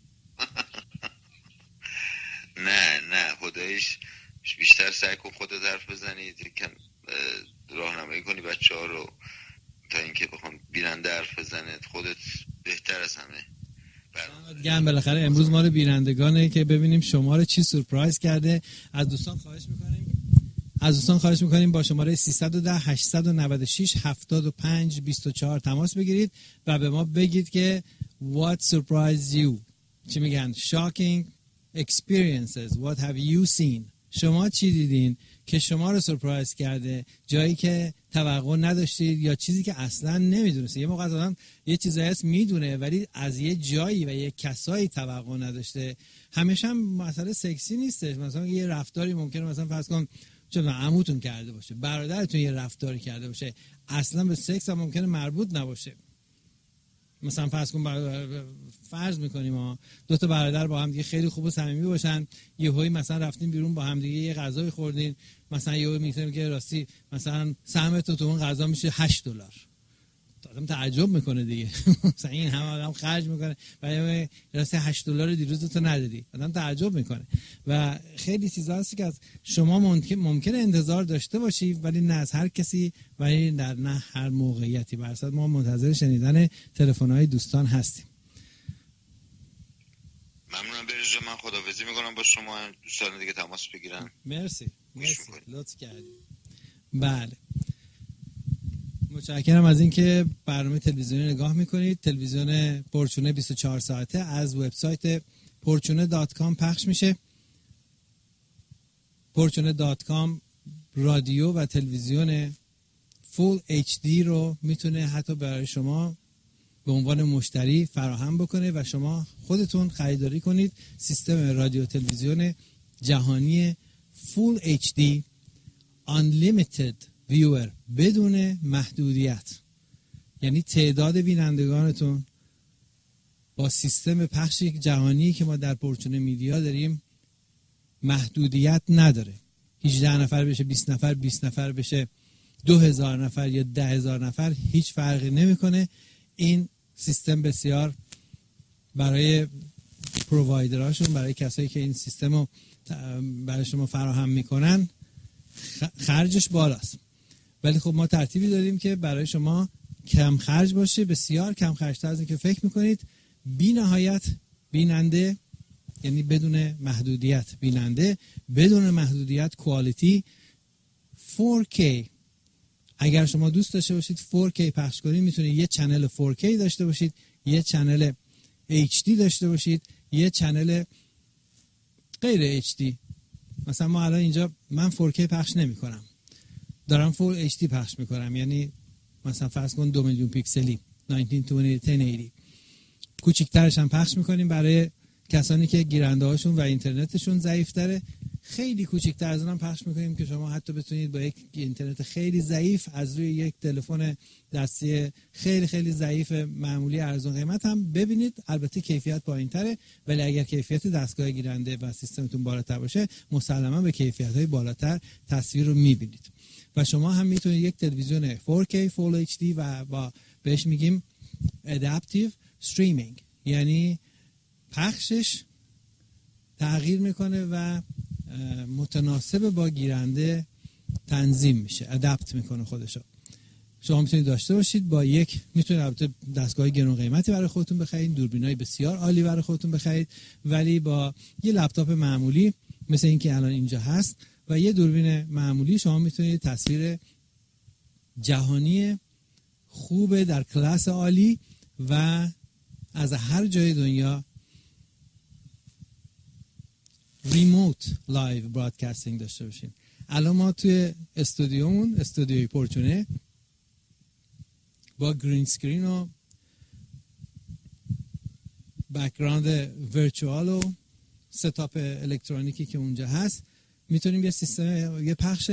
نه نه خدایش بیشتر سعی کن خودت حرف بزنی، یکم راهنمایی کنی بچه ها رو تا اینکه بخوام بیننده حرف بزنه، خودت بهتر از همه. گم بالاخره امروز ما رو بینندگانه که ببینیم شما رو چی سورپرایز کرده. از دوستان خواهش میکنیم از دوستان خواهش میکنیم با شماره سیصد و ده هشتصد و نود و شش هفتاد و پنج بیست و چهار تماس بگیرید و به ما بگید که what surprised you، چی میگن shocking experiences, what have you seen، شما چی دیدین که شما رو سورپرایز کرده، جایی که توقع نداشتید یا چیزی که اصلا نمیدونستید. یه موقع آدم یه چیزایی هست میدونه ولی از یه جایی و یه کسایی توقع نداشته. همیشه هم مسئله سکسی نیستش، مثلا یه رفتاری ممکنه مثلا فرض کن چون عموتون کرده باشه، برادرتون یه رفتاری کرده باشه، اصلا به سکس هم ممکنه مربوط نباشه. مثلا فرض کن فرض میکنیم ها دو تا برادر با هم دیگه خیلی خوب و صمیمی باشن، یهویی مثلا رفتین بیرون با هم دیگه یه غذایی خوردین، مثلا یهو میگن که راستی مثلا سهم تو تو اون غذا میشه هشت دلار. آدم تعجب میکنه دیگه. مثلا این هم آدم خرج میکنه برای راستی هشت دلار دیروز تو ندادی، آدم تعجب میکنه. و خیلی چیزا هست که از شما ممکن ممکنه انتظار داشته باشی ولی نه از هر کسی، ولی در نه هر موقعیتی. برصد ما منتظر شنیدن تلفن‌های دوستان هستیم. ممنونم برژه، من خداحافظی میکنم با شما، دوستان دیگه تماس بگیرن. مرسی مرسی لطف کردید. بله متشکرم از اینکه برنامه تلویزیونی نگاه میکنید. تلویزیون پرچونه بیست و چهار ساعته از وبسایت پرچونه دات کام پخش میشه. پرچونه دات کام رادیو و تلویزیون فول اچ دی رو میتونه حتی برای شما به عنوان مشتری فراهم بکنه و شما خودتون خریداری کنید. سیستم رادیو تلویزیون جهانی فول اچ دی unlimited viewer، بدون محدودیت، یعنی تعداد بینندگانتون با سیستم پخش جهانی که ما در پورچون میدیا داریم محدودیت نداره. هجده نفر بشه، بیست نفر، بیست نفر بشه، دو هزار نفر یا ده هزار نفر، هیچ فرقی نمیکنه. این سیستم بسیار برای پرووایدراشون، برای کسایی که این سیستم رو برای شما فراهم میکنن، خرجش بالاست. ولی خب ما ترتیبی داریم که برای شما کم خرج باشه، بسیار کم خرج‌تر از این که فکر میکنید. بی نهایت بیننده، یعنی بدون محدودیت بیننده، بدون محدودیت کوالیتی، فور کی. اگر شما دوست داشته باشید فور کی پخش کنید، میتونید یه چنل فور کی داشته باشید، یه چنل اچ دی داشته باشید، یه چنل غیر اچ دی. مثلا ما الان اینجا من فور کی پخش نمی کنم، دارم فول اچ دی پخش میکنم، یعنی مثلا فرض کن دو میلیون پیکسلی نوزده بیست هزار و هشتصد. کوچیک‌ترش هم پخش میکنیم برای کسانی که گیرنده هاشون و اینترنتشون ضعیف تره. خیلی کوچیک‌تر از اونم پخش میکنیم که شما حتی بتونید با یک اینترنت خیلی ضعیف از روی یک تلفن دستی خیلی خیلی ضعیف معمولی ارزان قیمت هم ببینید. البته کیفیت پایین‌تره، ولی اگر کیفیت دستگاه گیرنده و سیستمتون بالاتر باشه، مسلماً به کیفیت‌های بالاتر تصویر رو میبینید. و شما هم میتونید یک تلویزیون فور کی فول اچ دی و با بهش میگیم ادپتیو استریمینگ، یعنی پخشش تغییر میکنه و متناسب با گیرنده تنظیم میشه، ادپت میکنه خودشو. شما میتونید داشته باشید با یک، میتونید البته دستگاه گران قیمتی برای خودتون بخرید، دوربینای بسیار عالی برای خودتون بخرید، ولی با یه لپتاپ معمولی مثل این که الان اینجا هست و یه دوربین معمولی شما میتونید تصویر جهانی خوب در کلاس عالی و از هر جای دنیا ریموت لایو برادکاستینگ داشته باشیم. الان ما توی استودیومون، استودیوی پورچونه، با گرین اسکرین و بک‌گراند ورچوال و ستاپ الکترونیکی که اونجا هست، میتونیم یه سیستم، یه پخش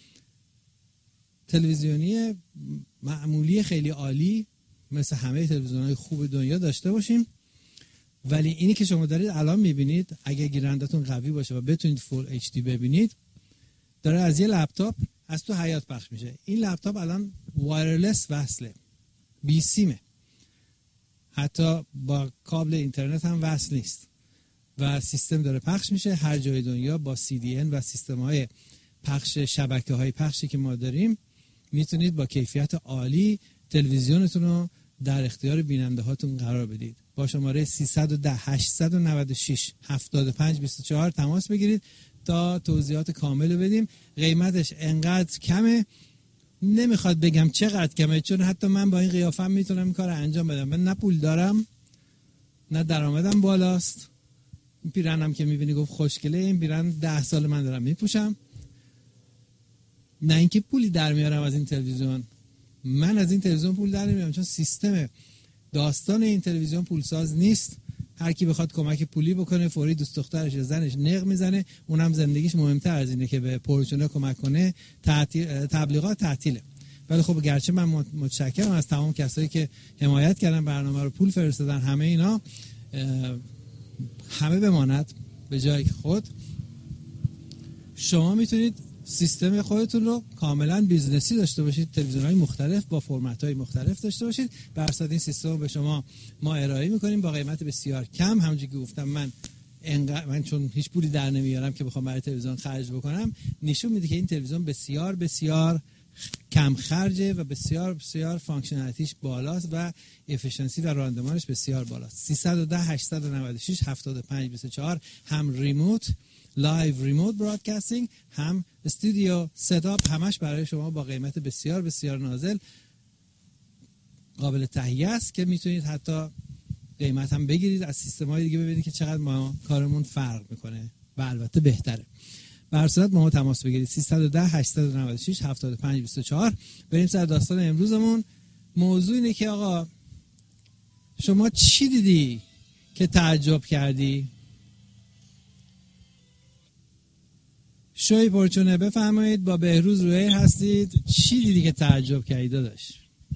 تلویزیونی معمولی خیلی عالی مثل همه تلویزیون‌های خوب دنیا داشته باشیم. ولی اینی که شما دارید الان میبینید، اگه گیرندتون قوی باشه و بتونید فول اچ دی ببینید، داره از یه لپتاپ از تو حیاط پخش میشه. این لپتاپ الان وایرلس وصله، بی سیمه، حتی با کابل اینترنت هم وصل نیست و سیستم داره پخش میشه هر جای دنیا با سی دی ان و سیستم های پخش، شبکه های پخشی که ما داریم. میتونید با کیفیت عالی تلویزیونتون رو در اختیار بیننده هاتون قرار بدید. با شماره سیصد و ده هشتصد و نود و شش هفتاد و پنج بیست و چهار تماس بگیرید تا توضیحات کامل بدیم. قیمتش انقدر کمه نمیخواد بگم چقدر کمه، چون حتی من با این قیافم میتونم این کار انجام بدم. من نه پول دارم نه درآمدم بالاست. این پیرنم که میبینی گفت خوشگله، این پیرن ده سال من دارم میپوشم، نه اینکه پولی در میارم از این تلویزیون. من از این تلویزیون پول در نمیارم چون سیستم داستان این تلویزیون پولساز نیست. هر کی بخواد کمک پولی بکنه فوری دوست دخترش یا زنش نق میزنه، اونم زندگیش مهمتر از اینه که به پورچونه کمک کنه. تعطیل، تبلیغات تعطیله. ولی خب گرچه من متشکرم از تمام کسایی که حمایت کردن، برنامه رو پول فرستادن، همه اینا همه بماند به جای خود. شما میتونید سیستم خودتون رو کاملا بیزنسی داشته باشید، تلویزیون‌های مختلف با فرمت‌های مختلف داشته باشید. بر اساس این سیستم رو به شما ما ارائه می‌کنیم با قیمت بسیار کم. همونجوری که گفتم من انقدر، من چون هیچ پولی در نمیارم که بخوام برای تلویزیون خرج بکنم، نشون میده که این تلویزیون بسیار بسیار کم خرجه و بسیار بسیار فانکشنالیتیش بالاست و افیشنسی و راندمانش بسیار بالاست. سیصد و ده هشتصد و نود و شش هفتاد و پنج بیست و چهار هم ریموت لایو ریموت برادکاستینگ، هم استودیو ستاپ، همش برای شما با قیمت بسیار بسیار نازل قابل تهیه است که میتونید حتی قیمت هم بگیرید از سیستم‌های دیگه ببینید که چقدر ما کارمون فرق میکنه و البته بهتره. بر صورت با ما تماس بگیرید سیصد و ده هشتصد و نود و شش هفتاد و پنج بیست و چهار. بریم سر داستان امروزمون. موضوع اینه که آقا شما چی دیدی که تعجب کردی؟ شوی پرچونه بفرمایید، با بهروز روی هستید. چی دیدی که تعجب کردی داداش؟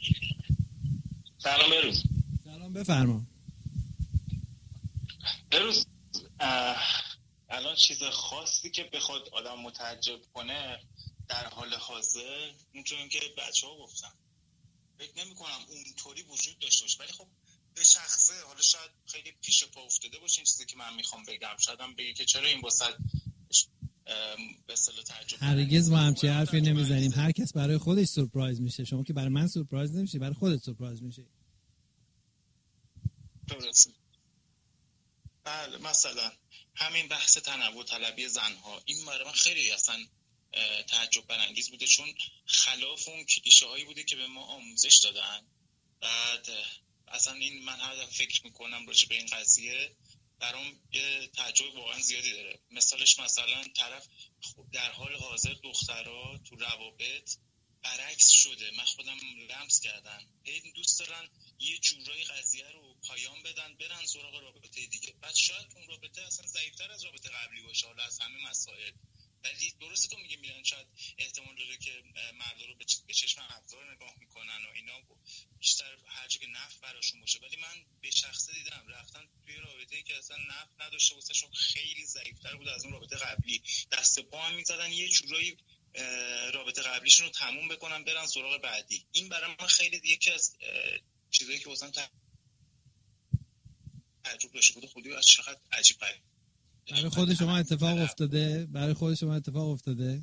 سلام بهروز. سلام، بفرما. بهروز الان چیز خاصی که بخواد آدم متعجب کنه در حال حاضر اونطوری که بچه ها گفتن فکر نمی کنم اونطوری وجود داشته باشه، ولی خب به شخصه حالا شاید خیلی پیش پا افتاده باشه این چیزی که من میخوام بگم. شاید هم بگی که چرا این واسه به اصطلاح تعجب. هرگز ما همچین حرفی نمیزنیم. هر کس برای خودش سورپرایز میشه. شما که برای من سورپرایز نمیشی، برای خودت سورپرایز میشی. درسته. بله، مثلا همین بحث تنوع طلبی زنها این برای من خیلی اصلا تعجب برانگیز بوده، چون خلاف اون کلیشه هایی بوده که به ما آموزش دادن. بعد اصلا این من هر فکر میکنم راجع به این قضیه برام یه تعجب واقعا زیادی داره. مثالش مثلا طرف در حال حاضر دخترها تو روابط برعکس شده. من خودم لمس کردم، این دوست دارن یه جورایی قضیه رو پایان بدن برن سراغ رابطه دیگه. بعد شاید اون رابطه اصلا ضعیف‌تر از رابطه قبلی باشه، حالا از همه مسائل. ولی درسته تو میگی میرن، شاید احتمال داره که مردا رو به چشم ابزار نگاه میکنن و اینا بیشتر هر جا که نفع براشون باشه. ولی من به شخصه دیدم رفتن توی رابطه‌ای که اصلا نفع نداشته واسهشون، خیلی ضعیف‌تر بود از اون رابطه قبلی. دست پا هم می‌زدن یه جورایی رابطه قبلیشون رو تموم بکنن برن سراغ بعدی. این برای من خیلی یکی از چیزایی که واسم تعجب داشته بود. خودی از چقدر عجیب غریب. برای خود شما اتفاق افتاده؟ برای خود شما اتفاق افتاده؟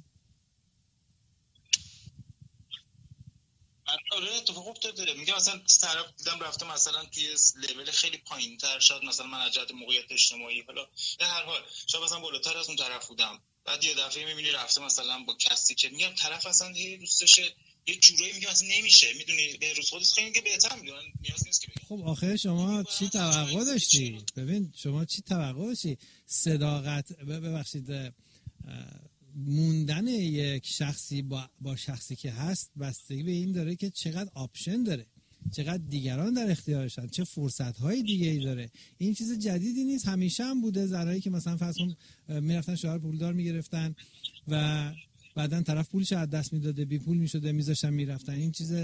آره اتفاق افتاده. میگم مثلا طرف دیدم رفته مثلا توی لول خیلی پایین‌تر، شاید مثلا من از جهت موقعیت اجتماعی حالا در هر حال شاید مثلا بالاتر از اون طرف بودم، بعد یه دفعه می‌بینی رفته مثلا با کسی که میگم طرف اصلا یه دوستشه یه جورایی میگم اصلا نمیشه. میدونی به روز خودت خیلی بهتر میدونن، نیاز نیست که بگم. خب آخه شما چی توقع داشتی؟ ببین شما چی توقع داشتی؟ صداقت ببخشید موندن یک شخصی با با شخصی که هست بستگی به این داره که چقدر آپشن داره، چقدر دیگران در اختیارشن، چه فرصت‌های دیگه‌ای داره. این چیز جدیدی نیست، همیشه هم بوده. زنایی که مثلا فرض کن میرفتن شوهر پولدار میگرفتن و بعدن طرف پولش از دست میداده، بی پول میشده میذاشتن میرفتن. این چیز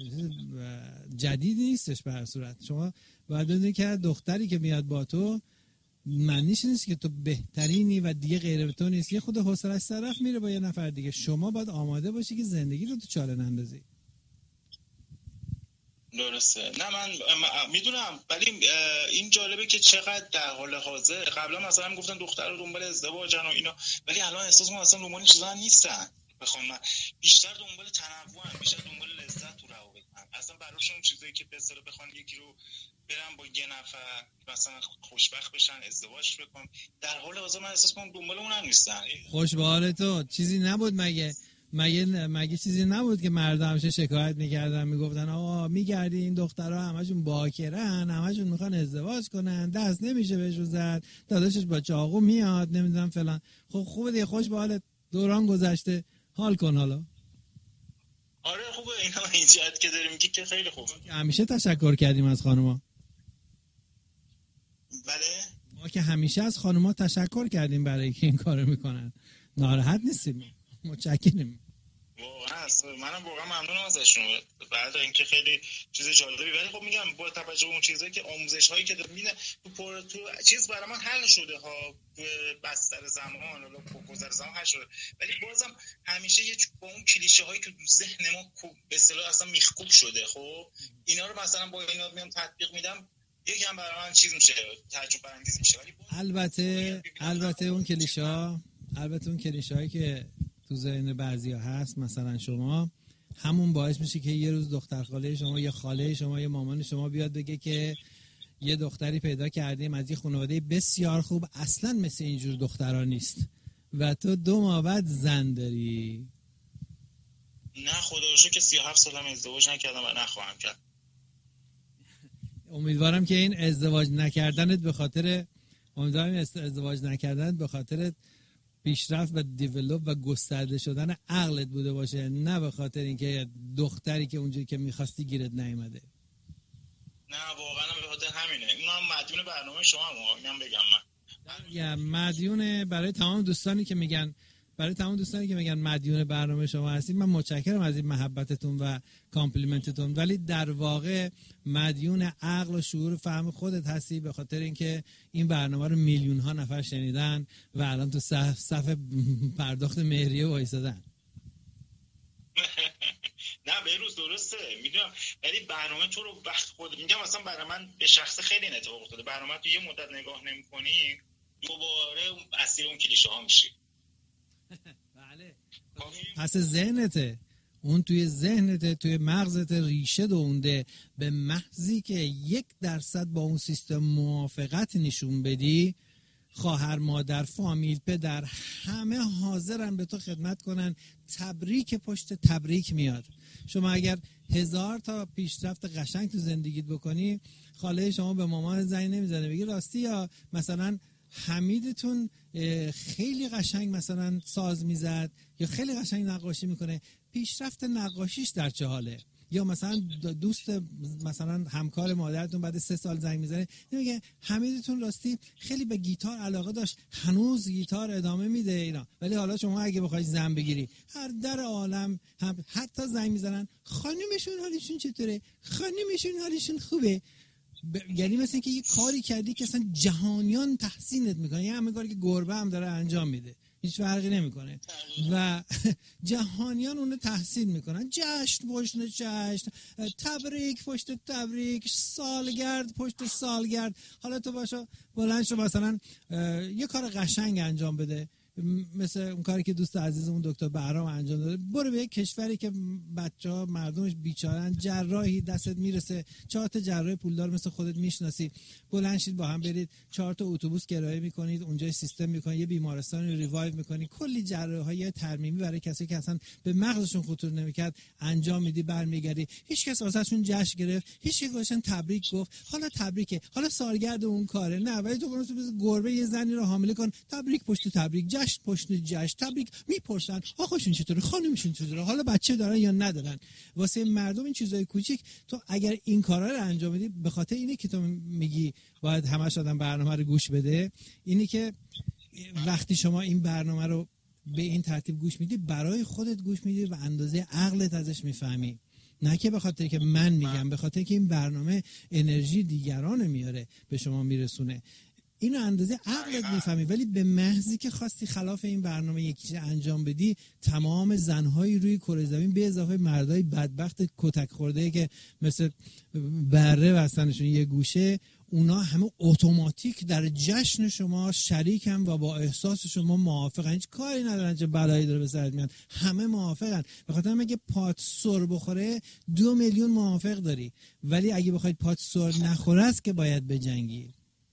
جدیدی نیستش. به هر صورت شما باید بدونی که دختری که میاد با تو معنیش نیست که تو بهترینی و دیگه غیر تو نیست. یه خود حوصله‌اش طرف میره با یه نفر دیگه. شما باید آماده باشی که زندگی رو تو چاله نندازی. درسته. نه من میدونم، ولی این جالبه که چقدر در حال حاضر قبلا مثلا میگفتن دخترها دنبال ازدواجن و اینا، ولی الان احساس می‌کنم اصلا دنبال چیزا نیستن. بخوام من بیشتر دنبال تنوعن، بیشتر دنبال لذت تو روابطن. اصلا براشون چیزایی که به اصطلاح بخوان یکی رو برن با یه نفر مثلا خوشبخت بشن ازدواج بکنن، در حال حاضر من احساس می‌کنم دنبال اونم نیستن. خوش به حال تو. چیزی نبود مگه مگه مگه چیزی نبود که مردم همیشه شکایت میکردن میگفتن آقا میگردی این دخترها همشون باکرن، همشون میخوان ازدواج کنن، دست نمیشه بهشون زد، داداشش با چاقو میاد نمیدونم فلان. خب خوبه دیگه، خوش به حالت، دوران گذشته، حال کن حالا. آره خوبه. اینا این جهت که داریم میگی که خیلی خوبه. همیشه تشکر کردیم از خانوما. بله ما که همیشه از خانوما تشکر کردیم برای اینکه این کارو میکنن. ناراحت نیستیم، متشکرم. واقعا منم واقعا ممنونم ازشون. بعد اینکه خیلی چیز جالبی، ولی خب میگم با توجه به اون چیزایی که آموزش هایی که داره میده تو پر تو چیز برای من حل شده ها، تو بستر زمان حالا گذر زمان حل شده، ولی بازم همیشه یه با اون کلیشه هایی که تو ذهن ما به اصطلاح اصلا میخکوب شده. خب اینا رو مثلا با اینا میام تطبیق میدم، یکم برای من چیز میشه، تعجب برانگیز میشه. ولی البته البته اون کلیشه‌ها البته اون کلیشه‌هایی که تو ذهن بعضیا هست، مثلا شما، همون باعث میشه که یه روز دختر خاله شما یا خاله شما یا مامان شما بیاد بگه که یه دختری پیدا کردیم از یه خانواده بسیار خوب، اصلا مثل اینجور دخترها نیست و تو دو ماه بعد زن داری. نه خدا رو شکر که سی و هفت سالم ازدواج نکردم و نخواهم کرد. امیدوارم که این ازدواج نکردنت به خاطر امیدوارم ازدواج نکردنت به خاطر پیشرفت و دیولوپ و گسترده شدن عقلت بوده باشه، نه به خاطر اینکه دختری که اونجوری که می‌خواستی گیرت نیومده. نه واقعا به خاطر همینه. اینم مدیون برنامه شما هم اینم بگم من. یا مدیون برای تمام دوستانی که میگن برای تمام دوستانی که میگن مدیون برنامه شما هستید، من متشکرم از این محبتتون و کامپلیمنتتون، ولی در واقع مدیون عقل و شعور و فهم خودت هستی، به خاطر اینکه این برنامه رو میلیون ها نفر شنیدن و الان تو صف, صف پرداخت مهریه وایسادن. نه بهروز درسته میدونم، ولی برنامه تو رو وقت خود میگم مثلا برای من به شخص خیلی این اتفاق افتاده، برنامه تو یه مدت نگاه نمی‌کنی دوباره اسیر اون کلیشه ها میشی. بله پس ذهنته، اون توی ذهنته، توی مغزت ریشه دونده. به محضی که یک درصد با اون سیستم موافقت نشون بدی، خواهر، مادر، فامیل، پدر، همه حاضرن به تو خدمت کنن. تبریک پشت تبریک میاد. شما اگر هزار تا پیشرفت قشنگ تو زندگیت بکنی، خاله شما به مامان زنگ نمیزنه بگی راستی یا مثلا حمیدتون خیلی قشنگ مثلا ساز میزد یا خیلی قشنگ نقاشی میکنه، پیشرفت نقاشیش در چه حاله؟ یا مثلا دوست مثلا همکار مادرتون بعد سه سال زنگ میزنه میگه حمیدتون راستی خیلی به گیتار علاقه داشت، هنوز گیتار ادامه میده اینا. ولی حالا شما اگه بخوای زن بگیری، هر در عالم هم حتی زنگ میزنن خانمشون حالشون چطوره، خانمشون حالشون خوبه. ب... یعنی مثل اینکه یه کاری کردی که اصلا جهانیان تحسینت میکنه، یه همه کاری که گربه هم داره انجام میده، هیچ فرقی نمیکنه و جهانیان اونو تحسین میکنن. جشن پشت جشن، تبریک پشت تبریک، سالگرد پشت سالگرد. حالا تو باشو بلند شو مثلا یه کار قشنگ انجام بده، مثل اون کاری که دوست عزیزمون دکتر بهرام انجام داده. برو به یک کشوری که بچه‌ها مردمش بیچارن، جراحی دستت میرسه، چهار تا جراح پولدار مثل خودت میشناسی، بلند شید با هم برید چهار تا اتوبوس کرایه میکنید، اونجا سیستم میکنید، یه بیمارستان رو ریوایو میکنید، کلی جراحی ترمیمی برای کسی که اصلا به مغزشون خطور نمیکرد انجام میدی، برمیگردی. هیچ کس واسهشون جشن گرفت، هیچ کی گوشن تبریک گفت حالا تبریکه، حالا سالگرد اون کاره. نه، ولی تو برو گربه یه زنی رو حامله کن، تبریک پشت تبریک، جشن پشت جشن، تبریک. میپرسن آقاشون چطوره، خانمشون چطوره، حالا بچه دارن یا ندارن. واسه مردم این چیزای کوچیک تو اگر این کارا رو انجام بدی، به خاطر اینه که تو میگی باید همش آدم برنامه رو گوش بده، اینی که وقتی شما این برنامه رو به این ترتیب گوش میدی، برای خودت گوش میدی و اندازه عقلت ازش میفهمی، نه که به خاطر که من میگم، به خاطر که این برنامه انرژی دیگران میاره به شما میرسونه. اینو اندازه عقلت میفهمی. ولی به محضی که خواستی خلاف این برنامه یکی چیز انجام بدی، تمام زنهایی روی کره زمین به اضافه مردای بدبخت کتک خورده که مثل بره بستنشون یه گوشه، اونا همه اتوماتیک در جشن شما شریکن و با احساس شما موافقن. هیچ کاری ندارن چه بلایی داره به سرت میاد، همه موافقن. به خاطر اینکه پات سر بخوره دو میلیون موافق داری، ولی اگه بخواید پات سر نخوره است که باید بجنگی.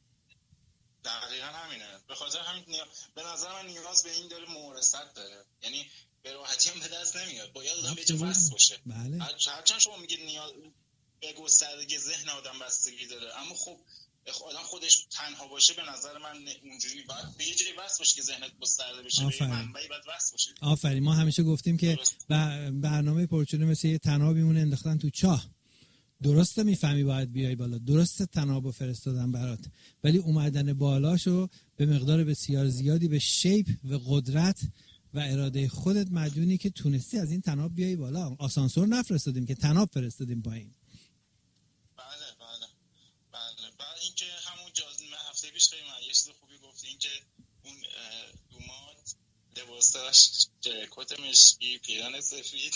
دقیقا همینه. به خاطر همین نیا... به نظر من نیاز به این داره ممارست داره، یعنی به راحتی هم به دست نمیاد، باید آدم به جا وصل باشه. بله. هرچند شما میگید نیاز به گستردگی ذهن آدم بستگی داره، اما خب آدم خودش تنها باشه به نظر من اونجوری باید به یه جایی وصل باشه که ذهنت گسترده بشه، به یه منبعی باید وصل باشه. آفرین. ما همیشه گفتیم که برنامه پرچونه مثل یه تنابی مون انداختن تو چاه. درسته میفهمی باید بیای بالا، درسته تنابو فرستادن برات، ولی اومدن بالاشو به مقدار بسیار زیادی به شیپ و قدرت و اراده خودت مدیونی که تونستی از این تناب بیای بالا. آسانسور نفرستادیم که تناب فرستادیم پایین. بله بله بله. بعد اینکه همون جاز هفته پیش خیلی من یه چیز خوبی گفتی، اینکه اون دوماد لباس داشت، کت مشکی، پیرن سفید.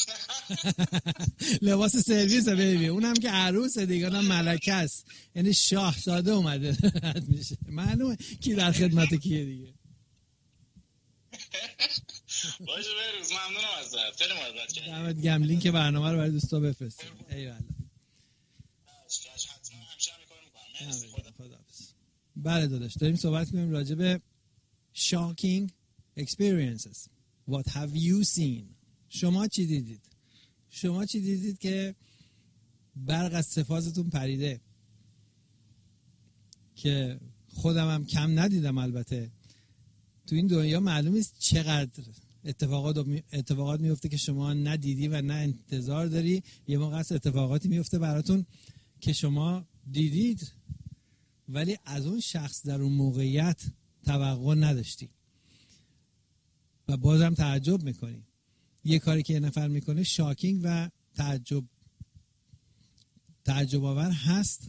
لباس سرویس بیبی، اونم که عروسه دیگه، اونم ملکه است، یعنی شاهزاده اومده رد میشه، معلومه کی در خدمت کیه دیگه. باشه بروز، ممنونم ازت، خیلی محبت کردی. دمت گرم. لینک برنامه رو برای دوستا بفرست. ایوالله. حتما همیشه هم کار میکنم. خداحافظ. بله داداش، داریم صحبت کنیم راجع به shocking experiences. What have you seen؟ شما چی دیدید؟ شما چی دیدید که برق از سفازتون پریده؟ که خودم هم کم ندیدم. البته تو این دنیا معلوم نیست چقدر اتفاقات اتفاقات میفته که شما ندیدی و نه انتظار داری. یه موقع از اتفاقاتی میفته براتون که شما دیدید ولی از اون شخص در اون موقعیت توقع نداشتی. و بازم تعجب میکنی. یه کاری که یه نفر میکنه شاکینگ و تعجب تعجب آور هست،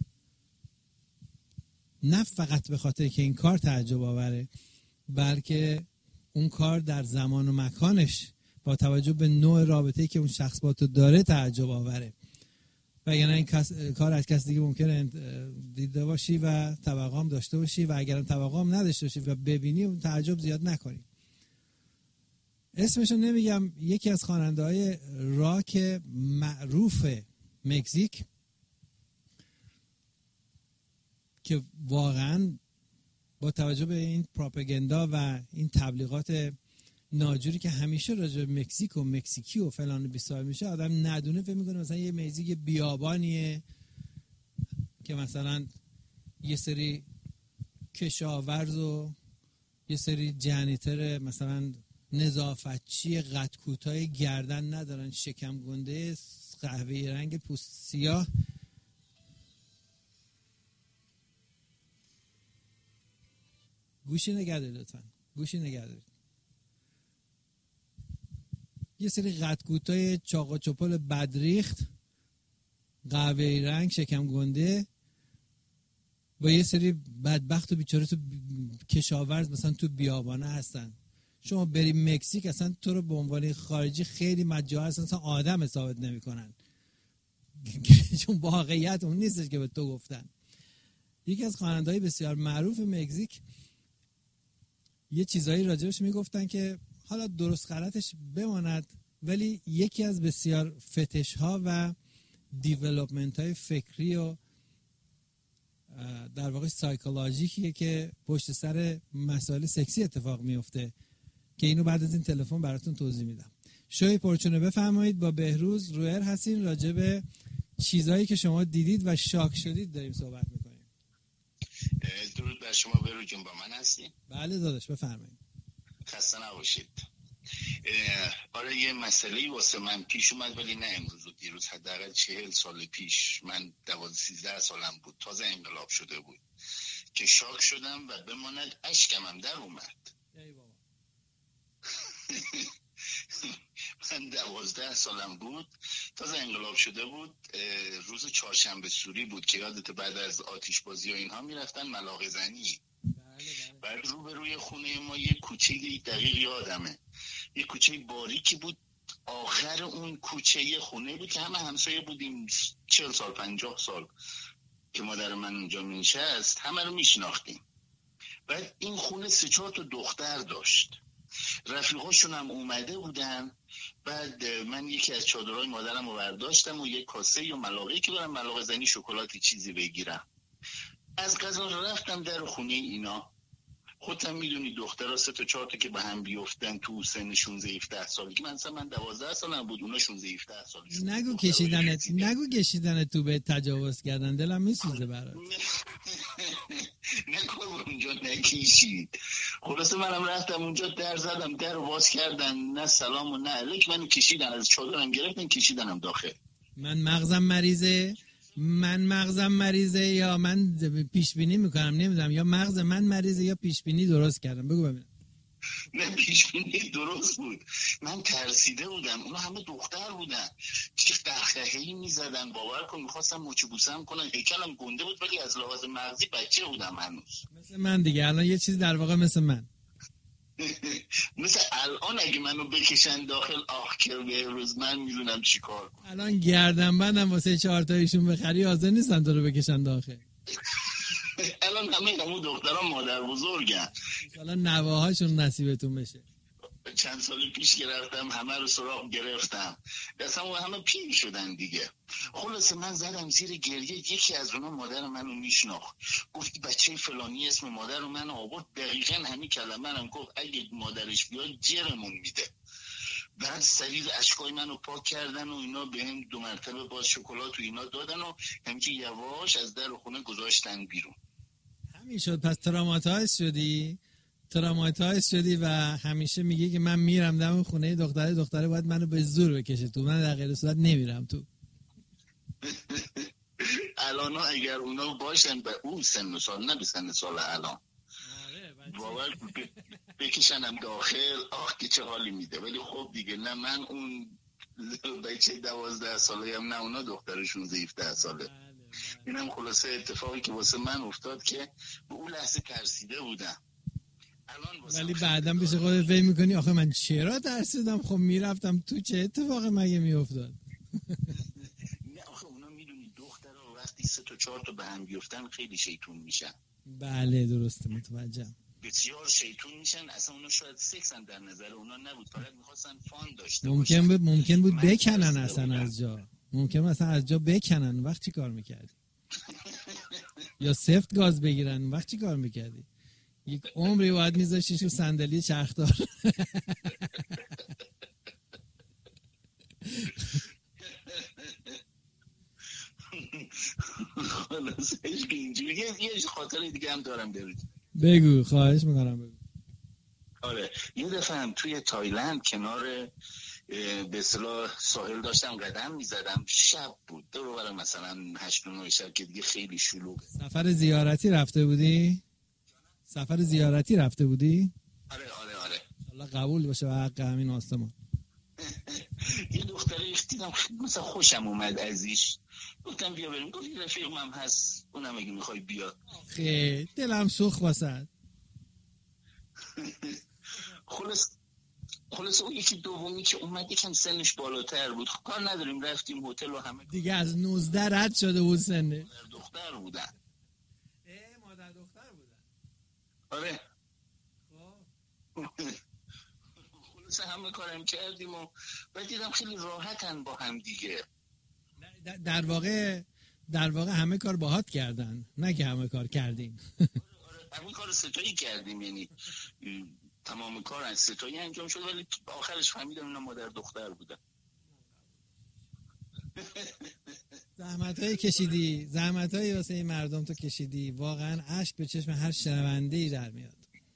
نه فقط به خاطر که این کار تعجب آوره، بلکه اون کار در زمان و مکانش با توجه به نوع رابطه‌ای که اون شخص با تو داره تعجب آوره. و یعنی این کس، کار از کسی دیگه ممکنه دیده باشی و توقع هم داشته باشی و اگرم توقع هم نداشته باشی و ببینی اون تعجب زیاد نکنی. اسمشو نمیگم، یکی از خواننده‌های راک معروف مکزیک که واقعا با توجه به این پروپاگاندا و این تبلیغات ناجوری که همیشه راجع به مکزیک و مکزیکی و فلان بیسار میشه، آدم ندونه فکر میکنه مثلا یه مکزیک بیابانیه که مثلا یه سری کشاورز و یه سری جنیتر مثلا نظافتچی قد کوتاه گردن ندارن، شکم گنده قهوه‌ای رنگ پوست سیاه. گوشی نگردید لطفا، گوشی نگردید. یه سری قد کوتاه چاق و چپل بدریخت قهوه‌ای رنگ شکم گنده با یه سری بدبخت و بیچاره تو کشاورز مثلا تو بیابانه هستن. شما بری مکزیک اصلا تو رو به عنوان خارجی خیلی مجاز هستن، اصلا آدم حسابت نمی‌کنن چون واقعیت اون نیستش که به تو گفتن. یکی از خواننده‌های بسیار معروف مکزیک یه چیزایی راجبش میگفتن که حالا درست غلطش بماند، ولی یکی از بسیار فتش ها و دیولپمنت های فکری و در واقع سایکولوژیکیه که پشت سر مسائل سکسی اتفاق میفته که اینو بعد از این تلفن براتون توضیح میدم. شوی پرچونه بفرمایید، با بهروز رویر هستین، راجع به چیزایی که شما دیدید و شاک شدید داریم صحبت میکنیم. درود بر شما بهروز جون، با من هستین؟ بله داداش بفرمایید. خسته نباشید. آره یه مسئله‌ای واسه من پیش اومد، ولی نه امروز و دیروز، حداقل چهل سال پیش. من دوازده سیزده سالم بود، تازه انقلاب شده بود که شاک شدم و بماند اشکم هم در اومد. ای بابا. من دوازده سالم بود، تازه انقلاب شده بود. روز چهارشنبه سوری بود که یادت بعد از آتش بازی و اینها میرفتن ملاقه زنی. بعد رو به روی خونه ما یه کوچه دقیق یادمه، یه کوچه باریکی بود. آخر اون کوچه یه خونه بود که همه همسایه بودیم، چهل سال پنجاه سال که مادر من اونجا می‌نشست، همه رو میشناختیم. بعد این خونه سه چهار تا دختر داشت، رفیقاشون هم اومده بودن. بعد من یکی از چادرهای مادرم رو برداشتم و یک کاسه یا ملاقه‌ای که برم ملاقه زنی شکلاتی چیزی بگیرم. از قضا رفتم در خونه اینا. خودم میدونی دخترها سه تا چهار تا که به هم بیفتن تو سن شانزده هفده سالگی، من مثلا من دوازده سالم بود، اونا شانزده هفده سالشون. نگو کشیدنت نگو کشیدنت تو به تجاوز کردن، دلم میسوزه برات. نکن اونجا نکشید. خلاصه منم رفتم اونجا، در زدم، در رو باز کردن، نه سلام و نه علیک، منو کشیدن، از چادرم گرفتن کشیدنم داخل. من مغزم مریضه من مغزم مریضه یا من پیش بینی میکنم، نمیدونم، یا مغز من مریضه یا پیش بینی درست کردم. بگو ببینم. نه پیش بینی درست بود. من ترسیده بودم، اونا همه دختر بودن که قهقهه‌ای میزدن، باور کن میخواستم مچ بوسم کنن. هیکلم گنده بود ولی از لحاظ مغزی بچه بودم هنوز. مثل من دیگه، الان یه چیز در واقع مثل من. مثل الان اگه منو بکشن داخل آخ که بهروز من میدونم چی کار کنم. الان گردن بندم واسه چهار تایشون بخری حاضر نیستن تو رو بکشن داخل. الان همه همون دختران مادر بزرگن، الان نواهاشون نصیبتون بشه. چند سال پیش گرفتم، همه رو سراغ گرفتم، دستم همه پیر شدن دیگه. خلاصه من زدم زیر گریه. یکی از اونا مادر منو میشناخت، گفت بچه فلانی اسم مادر منو آورد، دقیقاً همین کلمه رو گفت، اگه مادرش بیاد جرمون میده. بعد سریع اشکای منو پاک کردن و اینا، بهم دو مرتبه باز شکلات و اینا دادن و همچین یواش از در خونه گذاشتن بیرون. همین شد. پس تراماتایز شدی تراماتایز شدی و همیشه میگی که من میرم دم خونه دختره، دختره باید منو به زور بکشه تو، من در غیر صورت نمیرم تو. الان اگر اونا باشن به اون سن و سال، نه به سن سال الان. آره باور بکشنم داخل، آخ که چه حالی میده. ولی خب دیگه نه من اون بچه دوازده ساله هم، نه اونا دخترشون زیفته ساله. اینم خلاصه اتفاقی که واسه من افتاد که به اون لحظه ترسیده بودم. ولی بعدم پیش خودت فکر میکنی آخه من چرا ترسیدم؟ خب میرفتم تو، چه اتفاقی مگه میافتاد؟ نه آخه اونا میدونی دخترها وقتی سه تا چهار تا به هم بیفتن خیلی شیطون میشن. بله درسته، متوجهم. بسیار شیطون میشن. اصلا اونا شاید سکس هم در نظر اونا نبود، فقط میخواستن فان داشته ممکن بود ممکن بود بکنن اصلا بودم. از جا ممکن مثلا از جا بکنن. وقت چی کار میکردی؟ یا سفت گاز بگیرن، وقت چی کار میکردی؟ یک عمری باید میذاشتی شو صندلی چرخدار. خلاص عشق اینجوری. یه خاطر دیگه هم دارم برید. بگو، خواهش میکنم بگو. آره یه دفعه هم توی تایلند کنار به اصطلاح ساحل داشتم قدم میزدم، شب بود، دور و بر مثلا هشت و نه شب که دیگه خیلی شلوغه. سفر زیارتی رفته بودی؟ سفر زیارتی رفته بودی؟ آره آره آره. الله قبول باشه و حق همین آسمان. یه دختره دیدم مثلا خوشم اومد ازش، گفتم بیا بریم. گفت رفیقم هم هست، اونم اگه میخوای بیا. خیلی دلم سوخت واسه. خلاص خلاص اون یکی دومی که اومد یکم سنش بالاتر بود، کار نداریم رفتیم هتل و همه دیگه از نوزده رد شده بود سنه. دختر بودن. اه مادر دختر بودن. آره. خلاص همه کارم کردیم و بعد دیدم خیلی راحتن با هم دیگه. در واقع در واقع همه کار باهات کردن، نه که همه کار کردیم. همه کار ستایی کردیم، یعنی تمام کار از ستایی انجام شد، ولی آخرش فهمیدم اینا مادر دختر بودن. زحمتایی کشیدی، زحمتایی واسه این مردم تو کشیدی، واقعا اشک به چشم هر شنونده‌ای در میاد.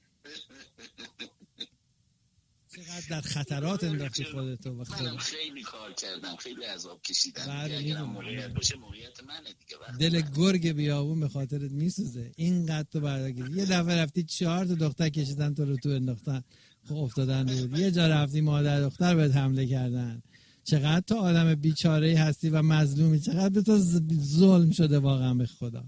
چقدر در خطرات انداختی خودتو و خودت. منم خیلی کار کردم، خیلی عذاب کشیدم. بله اگه موقعیت باشه موقعیت منه دیگه. دل گرگ بیابون به خاطرت میسوزه. اینقدر تو بردگیری. یه دفعه رفتی چهار تا دختر کشیدن تو رو تو انداختن، خب افتادن بود. یه جا رفتی مادر دختر بهت حمله کردن. چقدر تو آدم بیچاره‌ای هستی و مظلومی، چقدر به تو ظلم شده واقعا به خدا.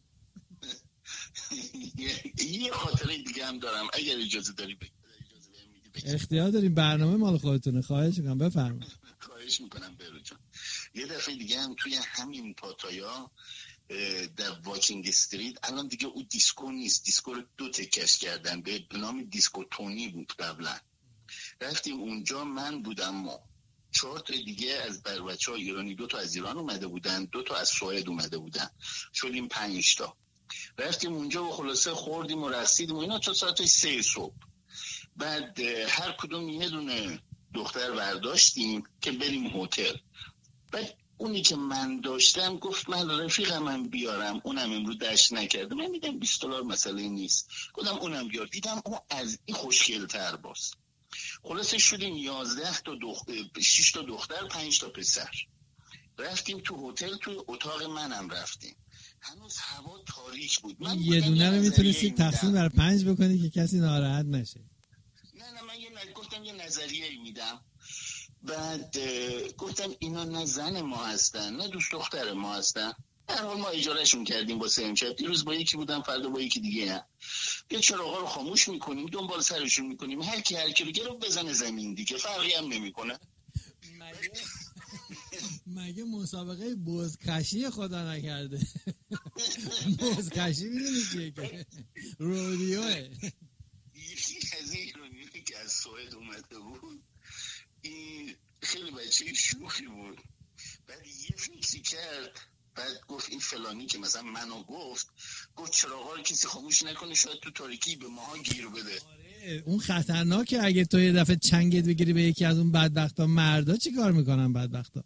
یه خاطره دیگه هم دارم اگر اجازه داری بگم. اختیار داریم، برنامه مال خودتونه. خواهش میکنم بفرمایید. خواهش میکنم برو جان. یه دفعه دیگه هم توی همین پاتایا در واکینگ استریت، الان دیگه اون دیسکو نیست، دیسکو رو دو تکش کردن، به نام دیسکو تونی بود قبلا. رفتیم اونجا، من بودم و چهار تا دیگه از بچه‌ها ایرانی، دو تا از ایران اومده بودن، دو تا از سوئد اومده بودن، شدیم پنج تا. رفتیم اونجا و خلاصه خوردیم و رسیدیم و اینا تا ساعت سه صبح. بعد هر کدوم یه دونه دختر برداشتیم که بریم هتل. بعد اونی که من داشتم گفت من رفیقم هم بیارم، اونم امروز دشت نکرده، من میدم بیست دلار مسئله نیست. گفتم اونم بیار، دیدم اون از این خوشگل‌تر باز. خلاصه شدیم یازده تا دختر، شش تا دختر، پنج تا پسر. رفتیم تو هتل، تو اتاق منم رفتیم. هنوز هوا تاریک بود. من یه دونه رو میتونستی تقسیم بر پنج بکنی که کسی ناراحت نشه. نه نه من یه گفتم یه نظریه میدم. بعد گفتم اینا نه زن ما هستن نه دوست دختر ما هستن، هر حال ما اجارهشون کردیم واسه امشب. دیروز با یکی بودم، فردا با یکی دیگه هم. یه چراغا رو خاموش میکنیم، دنبال سرشون میکنیم، هر کی هر کی رو گرفت بزنه زمین دیگه، فرقی هم نمیکنه. مگه مگه مسابقه بزکشی خدا نکرده؟ بزکشی میدونی چیه که رودیوه. یکی از این ایرانی که از سوئد اومده بود، این خیلی بچه شوخی بود. بعد یه فکری کرد، بعد گفت این فلانی که مثلا منو گفت گفت چراغا رو کسی خاموش نکنه، شاید تو تاریکی به ماها گیر بده. آره اون خطرناکه. اگه تو یه دفعه چنگت بگیری به یکی از اون بدبختا، مردا چی کار میکنن بدبختا؟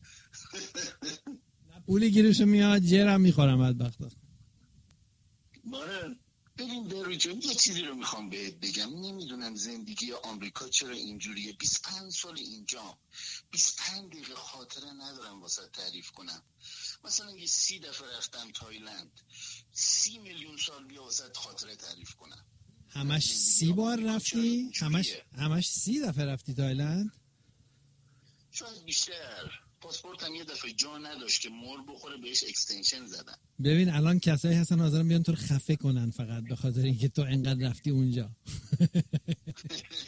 پولی گیرشو میاد، جرم میخورم بدبختا. ماره ببین برو جان، یه چیزی رو میخوام بهت بگم. نمیدونم زندگی آمریکا چرا اینجوریه. بیست و پنج سال اینجا، بیست و پنج دقیقه خاطره ندارم واسه تعریف کنم. مثلا یه سی دفعه رفتم تایلند، سی میلیون سال بیا واسه خاطره تعریف کنم. همش سی بار رفتی؟ همش همش سی دفعه رفتی تایلند؟ شاید بیشتر. پاسپورتم یه دفعه جا نداشت که مور بخوره بهش اکستنشن زدن. ببین الان کسایی هستن حاضرن بیان تو رو خفه کنن فقط به خاطر اینکه تو انقدر رفتی اونجا.